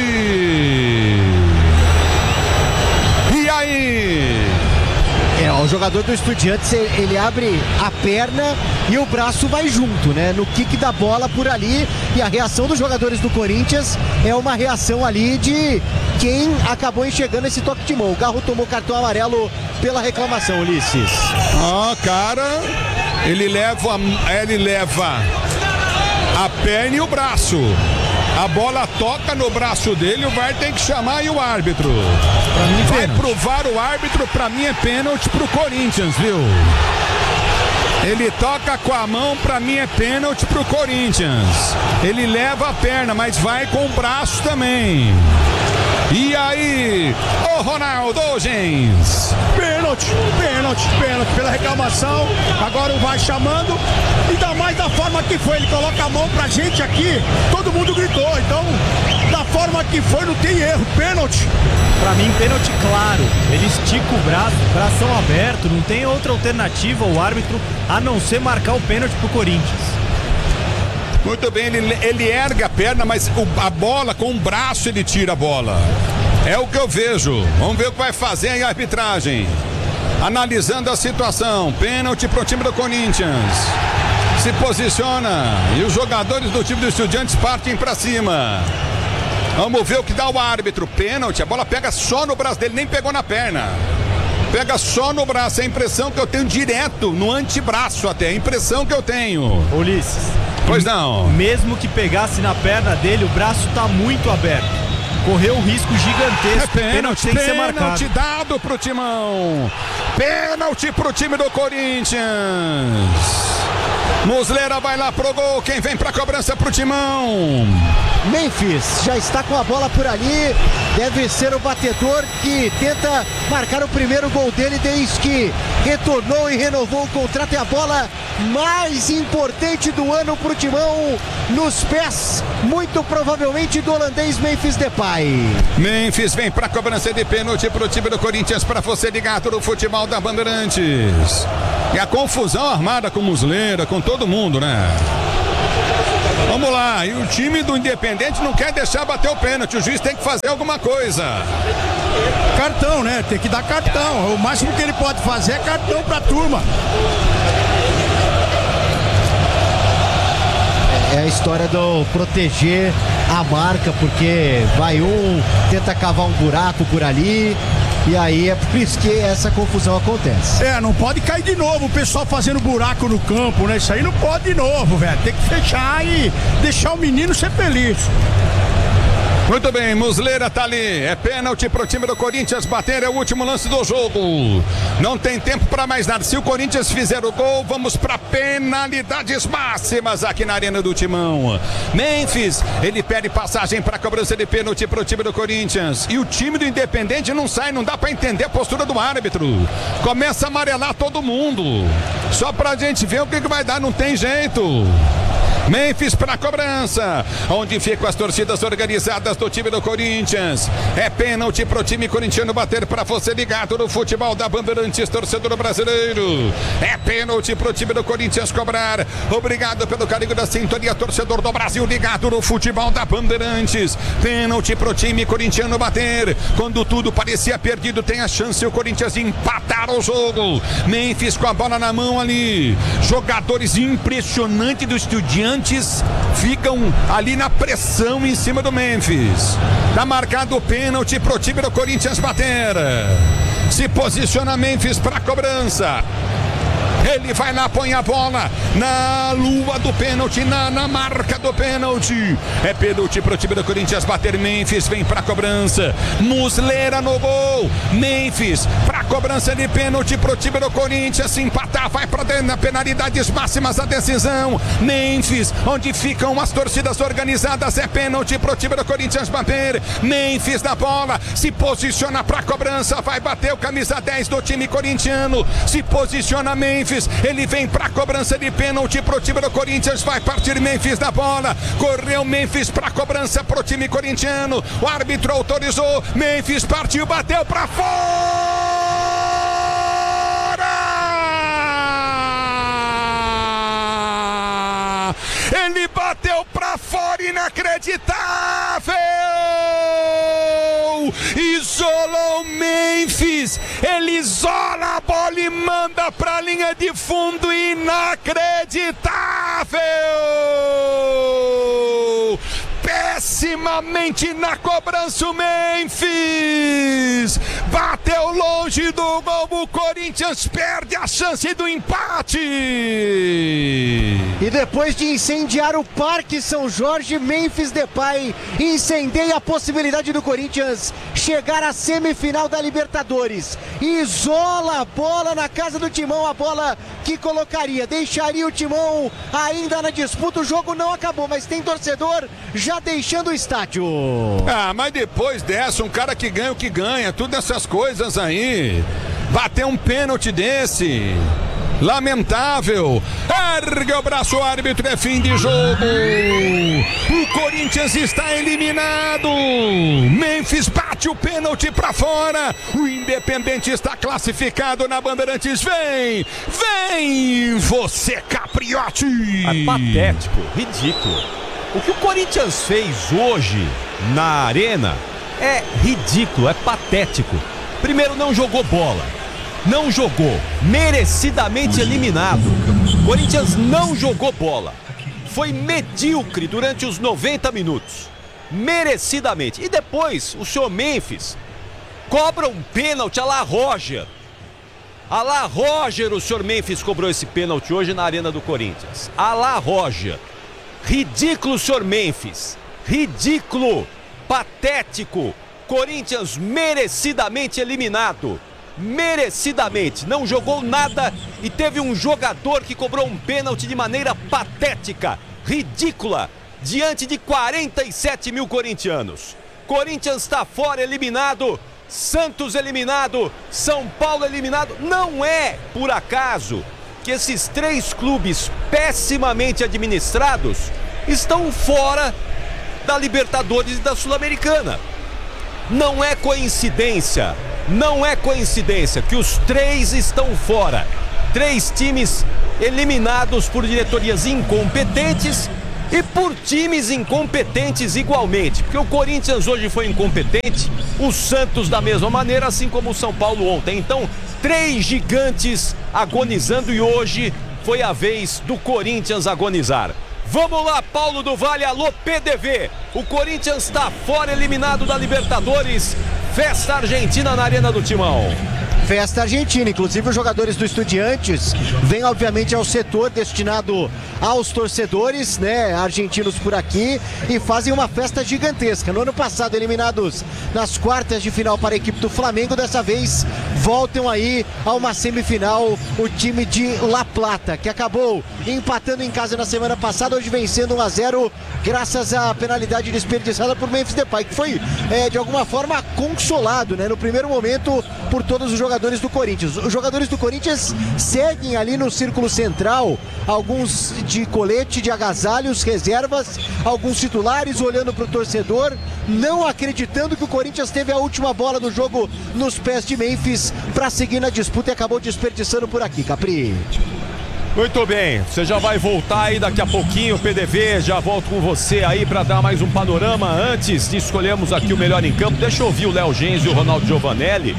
E aí? É, o jogador do Estudiantes, ele abre a perna e o braço vai junto, né? No kick da bola por ali, e a reação dos jogadores do Corinthians é uma reação ali de quem acabou enxergando esse toque de mão. O Garro tomou cartão amarelo pela reclamação, Ulisses. Ah, cara, ele leva, ele leva a perna e o braço. A bola toca no braço dele, o V A R tem que chamar e o árbitro vai provar o árbitro, pra mim é pênalti pro Corinthians, viu? Ele toca com a mão, pra mim é pênalti pro Corinthians. Ele leva a perna, mas vai com o braço também. E aí, ô Ronaldo Gens? Pênalti, pênalti, pênalti pela reclamação. Agora o vai chamando, ainda mais da forma que foi. Ele coloca a mão pra gente aqui, todo mundo gritou. Então, da forma que foi, não tem erro. Pênalti. Pra mim, pênalti claro. Ele estica o braço, bração aberto, não tem outra alternativa o árbitro a não ser marcar o pênalti pro Corinthians. Muito bem, ele, ele ergue a perna, mas o, a bola, com o braço ele tira a bola. É o que eu vejo. Vamos ver o que vai fazer aí a arbitragem. Analisando a situação, pênalti pro time do Corinthians. Se posiciona e os jogadores do time do Estudiantes partem pra cima. Vamos ver o que dá o árbitro. Pênalti, a bola pega só no braço dele, nem pegou na perna. Pega só no braço, é a impressão que eu tenho direto, no antebraço até, a impressão que eu tenho. Ulisses. Pois não. Mesmo que pegasse na perna dele, o braço tá muito aberto. correu um risco gigantesco. É pênalti, tem que ser pênalti marcado. dado pro Timão. Pênalti pro time do Corinthians. Muslera vai lá pro gol. Quem vem pra cobrança pro Timão? Memphis já está com a bola por ali. Deve ser o batedor que tenta marcar o primeiro gol dele desde que retornou e renovou o contrato. É a bola mais importante do ano pro Timão nos pés, muito provavelmente do holandês Memphis Depay. Memphis vem pra cobrança de pênalti pro time do Corinthians, pra você ligado no futebol da Bandeirantes. E a confusão armada com Muslera, com todo mundo, né? Vamos lá, e o time do Independente não quer deixar bater o pênalti, o juiz tem que fazer alguma coisa. Cartão, né? Tem que dar cartão. O máximo que ele pode fazer é cartão pra turma. É a história do proteger a marca, porque vai um, tenta cavar um buraco por ali, e aí é por isso que essa confusão acontece. É, não pode cair de novo o pessoal fazendo buraco no campo, né? Isso aí não pode de novo, velho. Tem que fechar e deixar o menino ser feliz. Muito bem, Muslera tá ali, é pênalti pro time do Corinthians bater, é o último lance do jogo, não tem tempo para mais nada, se o Corinthians fizer o gol, vamos para penalidades máximas aqui na Arena do Timão. Memphis, ele pede passagem para cobrança de pênalti pro time do Corinthians, e o time do Independente não sai, não dá para entender a postura do árbitro, começa a amarelar todo mundo, só pra gente ver o que, que vai dar, não tem jeito. Memphis para cobrança, onde ficam as torcidas organizadas do time do Corinthians. É pênalti pro time corintiano bater, para você ligado no futebol da Bandeirantes, torcedor brasileiro. É pênalti pro time do Corinthians cobrar. Obrigado pelo carinho da sintonia, torcedor do Brasil ligado no futebol da Bandeirantes. Pênalti pro time corintiano bater. Quando tudo parecia perdido, tem a chance o Corinthians de empatar o jogo. Memphis com a bola na mão ali. Jogadores impressionantes do Estudiantes ficam ali na pressão em cima do Memphis. Tá marcado o pênalti pro time do Corinthians bater. Se posiciona Memphis para cobrança. Ele vai lá, põe a bola na lua do pênalti, na, na marca do pênalti. É pênalti pro time do Corinthians bater. Memphis vem pra cobrança. Muslera no gol. Memphis pra cobrança de pênalti pro time do Corinthians. Se empatar, vai pra dentro na penalidades máximas a decisão. Memphis, onde ficam as torcidas organizadas. É pênalti pro time do Corinthians bater. Memphis na bola, se posiciona pra cobrança. Vai bater o camisa dez do time corintiano. Se posiciona Memphis. Ele vem para cobrança de pênalti pro time do Corinthians, vai partir Memphis na bola, correu Memphis para cobrança pro time corintiano, o árbitro autorizou, Memphis partiu, bateu para fora, ele bateu para fora, inacreditável, isolou Memphis, ele isola a bola e manda para a linha de fundo, inacreditável, pessimamente na cobrança o Memphis, bateu longe do gol, o Corinthians perde a chance do empate. E depois de incendiar o Parque São Jorge, Memphis Depay incendeia a possibilidade do Corinthians chegar à semifinal da Libertadores. Isola a bola na casa do Timão, a bola que colocaria, deixaria o Timão ainda na disputa. O jogo não acabou, mas tem torcedor já deixando o estádio. Ah, mas depois dessa, um cara que ganha o que ganha, tudo essas coisas aí, bater um pênalti desse, lamentável, ergue o braço, o árbitro, é fim de jogo, o Corinthians está eliminado, Memphis bate o pênalti pra fora, o Independente está classificado na Bandeirantes, vem, vem você Capriotti. É patético, ridículo. O que o Corinthians fez hoje na arena é ridículo, é patético. Primeiro, não jogou bola. Não jogou, merecidamente eliminado. Corinthians não jogou bola. Foi medíocre durante os noventa minutos. Merecidamente. E depois, o senhor Memphis cobra um pênalti a la Roger. A la Roger, o senhor Memphis cobrou esse pênalti hoje na Arena do Corinthians. A la Roger. Ridículo, senhor Memphis. Ridículo. patético. Corinthians merecidamente eliminado. Merecidamente. Não jogou nada e teve um jogador que cobrou um pênalti de maneira patética, ridícula, diante de quarenta e sete mil corintianos. Corinthians está fora, eliminado. Santos eliminado. São Paulo eliminado. Não é por acaso que esses três clubes pessimamente administrados estão fora da Libertadores e da Sul-Americana. Não é coincidência, não é coincidência que os três estão fora. Três times eliminados por diretorias incompetentes e por times incompetentes igualmente. Porque o Corinthians hoje foi incompetente, o Santos da mesma maneira, assim como o São Paulo ontem. Então, três gigantes agonizando e hoje foi a vez do Corinthians agonizar. Vamos lá, Paulo do Vale, alô P D V. O Corinthians está fora, eliminado da Libertadores. Festa argentina na Arena do Timão. Festa argentina, inclusive os jogadores do Estudiantes vêm obviamente ao setor destinado aos torcedores, né, argentinos por aqui, e fazem uma festa gigantesca. No ano passado eliminados nas quartas de final para a equipe do Flamengo, dessa vez voltam aí a uma semifinal o time de La Plata, que acabou empatando em casa na semana passada, hoje vencendo um a zero graças à penalidade desperdiçada por Memphis Depay, que foi é, de alguma forma consolado, né, no primeiro momento por todos os jogadores do Corinthians. Os jogadores do Corinthians seguem ali no círculo central, alguns de colete, de agasalhos, reservas, alguns titulares olhando para o torcedor, não acreditando que o Corinthians teve a última bola do jogo nos pés de Memphis para seguir na disputa e acabou desperdiçando por aqui, Capri. Muito bem, você já vai voltar aí daqui a pouquinho, P D V, já volto com você aí para dar mais um panorama. Antes de escolhermos aqui o melhor em campo, deixa eu ouvir o Léo Genz e o Ronaldo Giovanelli,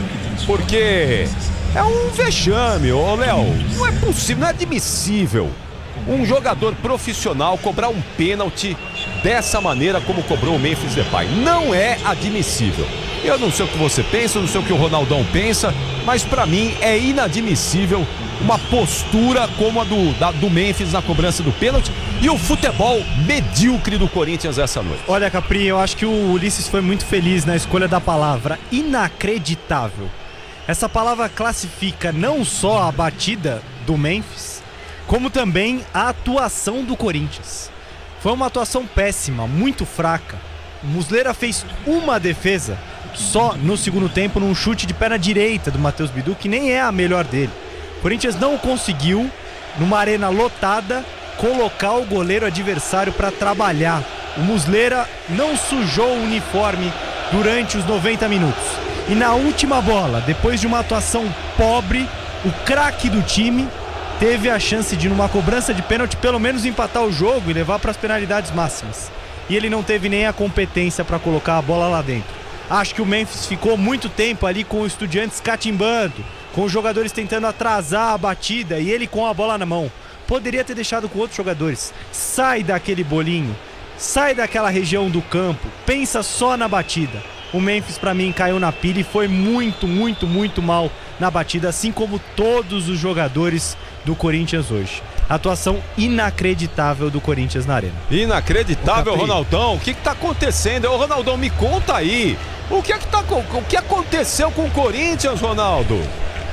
porque é um vexame, ô Léo, não é possível, não é admissível um jogador profissional cobrar um pênalti dessa maneira como cobrou o Memphis Depay. Não é admissível. Eu não sei o que você pensa, não sei o que o Ronaldão pensa, mas pra mim é inadmissível uma postura como a do, da, do Memphis na cobrança do pênalti e o futebol medíocre do Corinthians essa noite. Olha, Capri, eu acho que o Ulisses foi muito feliz na escolha da palavra inacreditável. Essa palavra classifica não só a batida do Memphis, como também a atuação do Corinthians. Foi uma atuação péssima, muito fraca. O Muslera fez uma defesa só no segundo tempo, num chute de perna direita do Matheus Bidu, que nem é a melhor dele. O Corinthians não conseguiu, numa arena lotada, colocar o goleiro adversário para trabalhar. O Muslera não sujou o uniforme durante os noventa minutos. E na última bola, depois de uma atuação pobre, o craque do time teve a chance de, numa cobrança de pênalti, pelo menos empatar o jogo e levar para as penalidades máximas. E ele não teve nem a competência para colocar a bola lá dentro. Acho que o Memphis ficou muito tempo ali com os Estudiantes catimbando, com os jogadores tentando atrasar a batida e ele com a bola na mão. Poderia ter deixado com outros jogadores. Sai daquele bolinho, sai daquela região do campo, pensa só na batida. O Memphis, pra mim, caiu na pilha e foi muito, muito, muito mal na batida, assim como todos os jogadores do Corinthians hoje. Atuação inacreditável do Corinthians na arena. Inacreditável, Ronaldão. O que que tá acontecendo? Ô, Ronaldão, me conta aí. O que é que tá, o que aconteceu com o Corinthians, Ronaldo?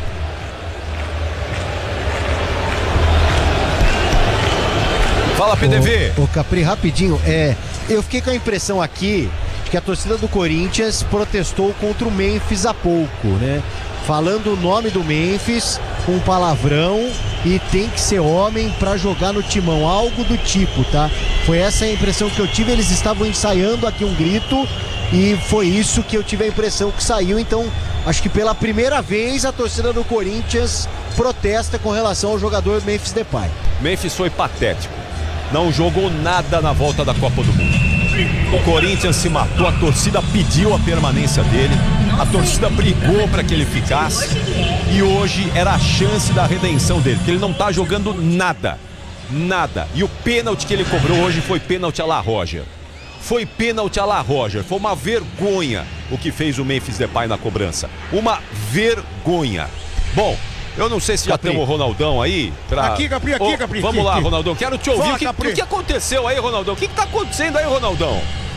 Fala, P D V. Ô, ô Capri, rapidinho, é, eu fiquei com a impressão aqui de que a torcida do Corinthians protestou contra o Memphis há pouco, né? Falando o nome do Memphis, um palavrão, e tem que ser homem pra jogar no Timão, algo do tipo, tá? Foi essa a impressão que eu tive, eles estavam ensaiando aqui um grito e foi isso que eu tive a impressão que saiu. Então, acho que pela primeira vez a torcida do Corinthians protesta com relação ao jogador Memphis Depay. Memphis foi patético, não jogou nada na volta da Copa do Mundo. O Corinthians se matou, a torcida pediu a permanência dele, a torcida brigou para que ele ficasse e hoje era a chance da redenção dele, porque ele não tá jogando nada, nada. E o pênalti que ele cobrou hoje foi pênalti à la Roger. Foi pênalti à la Roger, foi uma vergonha o que fez o Memphis Depay na cobrança. Uma vergonha. Bom, eu não sei se já Capri. temos o Ronaldão aí. Pra... Aqui, Capri, aqui, oh, Capri. Vamos aqui, lá, aqui. Ronaldão, quero te ouvir. Fala, o, que, Capri. o que aconteceu aí, Ronaldão? O que está acontecendo aí, Ronaldão?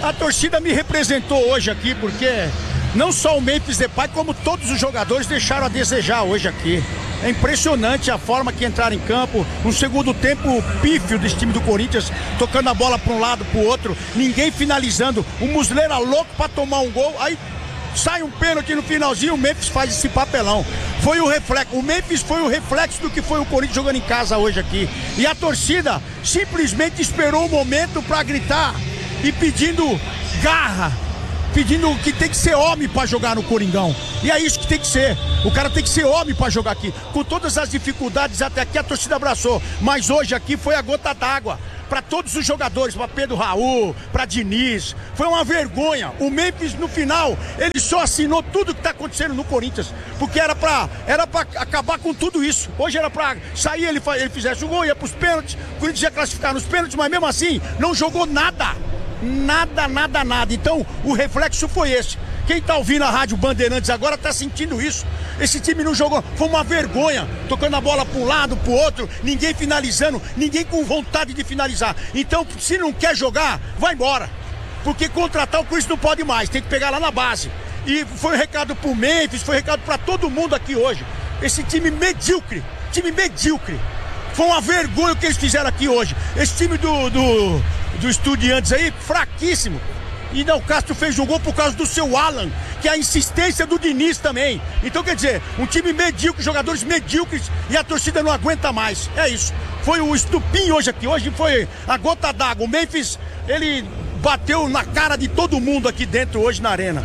A torcida me representou hoje aqui, porque não só o Memphis Depay, como todos os jogadores deixaram a desejar hoje aqui. É impressionante a forma que entraram em campo, um segundo tempo pífio desse time do Corinthians, tocando a bola para um lado, para o outro, ninguém finalizando, o Muslera louco para tomar um gol, aí sai um pênalti no finalzinho, o Memphis faz esse papelão. Foi o reflexo, o Memphis foi o reflexo do que foi o Corinthians jogando em casa hoje aqui. E a torcida simplesmente esperou o momento para gritar e pedindo garra, pedindo que tem que ser homem para jogar no Coringão. E é isso que tem que ser. O cara tem que ser homem para jogar aqui. Com todas as dificuldades até aqui a torcida abraçou. Mas hoje aqui foi a gota d'água para todos os jogadores, para Pedro Raul, para Diniz. Foi uma vergonha. O Memphis no final, ele só assinou tudo que está acontecendo no Corinthians, porque era para era para acabar com tudo isso. Hoje era para sair, ele, ele fizesse o gol, ia para os pênaltis, o Corinthians ia classificar nos pênaltis, mas mesmo assim não jogou nada. Nada, nada, nada. Então o reflexo foi esse. Quem tá ouvindo a Rádio Bandeirantes agora tá sentindo isso. Esse time não jogou, foi uma vergonha. Tocando a bola para um lado, pro outro, ninguém finalizando, ninguém com vontade de finalizar. Então, se não quer jogar, vai embora. Porque contratar o Corinthians não pode mais, tem que pegar lá na base. E foi um recado pro Memphis, foi um recado para todo mundo aqui hoje. Esse time medíocre, time medíocre. Foi uma vergonha o que eles fizeram aqui hoje. Esse time do, do, do Estudiantes aí, fraquíssimo. E não, o Castro fez um gol por causa do seu Alan, que é a insistência do Diniz também. Então, quer dizer, um time medíocre, jogadores medíocres e a torcida não aguenta mais. É isso. Foi o estupim hoje aqui. Hoje foi a gota d'água. O Memphis, ele bateu na cara de todo mundo aqui dentro hoje na arena.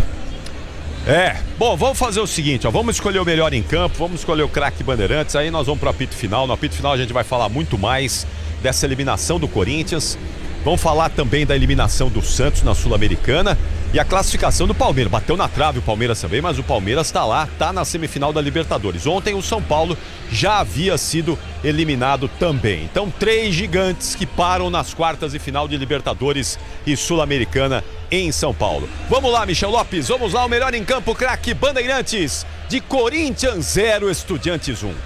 É, bom, vamos fazer o seguinte, ó, vamos escolher o melhor em campo, vamos escolher o craque Bandeirantes, aí nós vamos pro apito final. No apito final a gente vai falar muito mais dessa eliminação do Corinthians. Vamos falar também da eliminação do Santos na Sul-Americana e a classificação do Palmeiras. Bateu na trave o Palmeiras também, mas o Palmeiras tá lá, tá na semifinal da Libertadores. Ontem o São Paulo já havia sido eliminado também. Então, três gigantes que param nas quartas de final de Libertadores e Sul-Americana em São Paulo. Vamos lá, Michel Lopes, vamos lá, o melhor em campo, craque Bandeirantes, de Corinthians zero, Estudiantes um.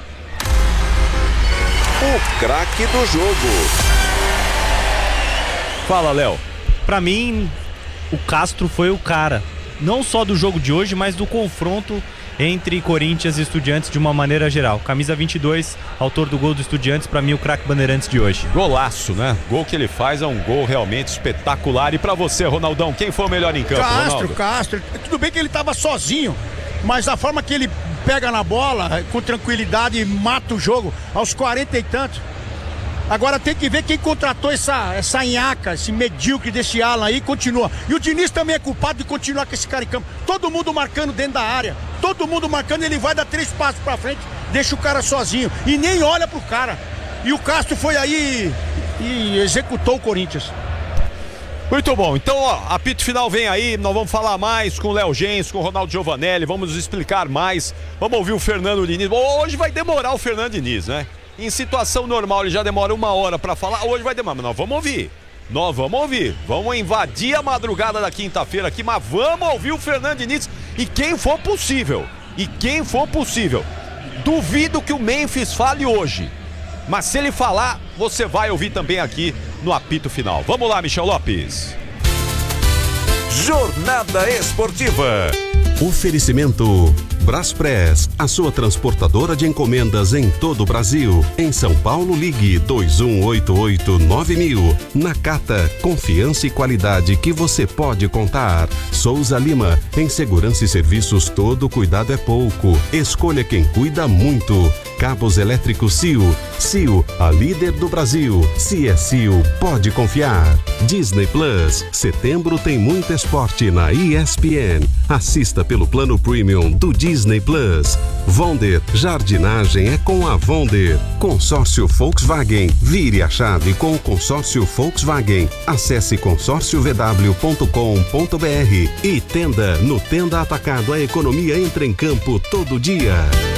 O craque do jogo. Fala, Léo. Pra mim, o Castro foi o cara, não só do jogo de hoje, mas do confronto entre Corinthians e Estudiantes de uma maneira geral. Camisa vinte e dois, autor do gol do Estudiantes, pra mim o craque Bandeirantes de hoje. Golaço, né? Gol que ele faz é um gol realmente espetacular. E pra você, Ronaldão, quem foi o melhor em campo, Castro, Ronaldo? Castro. Tudo bem que ele tava sozinho, mas a forma que ele pega na bola, com tranquilidade, mata o jogo aos quarenta e tantos. Agora tem que ver quem contratou essa, essa nhaca, esse medíocre desse Alan aí, continua. E o Diniz também é culpado de continuar com esse cara em campo. Todo mundo marcando dentro da área, todo mundo marcando, ele vai dar três passos pra frente, deixa o cara sozinho e nem olha pro cara. E o Castro foi aí e executou o Corinthians. Muito bom, então ó, apito final vem aí, nós vamos falar mais com o Léo Gens, com o Ronaldo Giovanelli, vamos explicar mais, vamos ouvir o Fernando Diniz. Hoje vai demorar o Fernando Diniz, né? Em situação normal ele já demora uma hora pra falar, hoje vai demorar, mas nós vamos ouvir. Nós vamos ouvir, vamos invadir a madrugada da quinta-feira aqui, mas vamos ouvir o Fernando Diniz e quem for possível, e quem for possível. Duvido que o Memphis fale hoje, mas se ele falar, você vai ouvir também aqui no apito final. Vamos lá, Michel Lopes. Jornada Esportiva. Oferecimento Braspress, a sua transportadora de encomendas em todo o Brasil. Em São Paulo, ligue dois um oito oito nove mil. Nakata, confiança e qualidade que você pode contar. Souza Lima, em segurança e serviços todo cuidado é pouco. Escolha quem cuida muito. Cabos elétricos C I O. C I O, a líder do Brasil. Se é C I O, pode confiar. Disney Plus, setembro tem muito esporte na E S P N. Assista pelo plano premium do Disney Plus. Vonder, jardinagem é com a Vonder. Consórcio Volkswagen, vire a chave com o consórcio Volkswagen. Acesse consórcio v w ponto com ponto b r. E Tenda, no Tenda Atacado a economia entra em campo todo dia.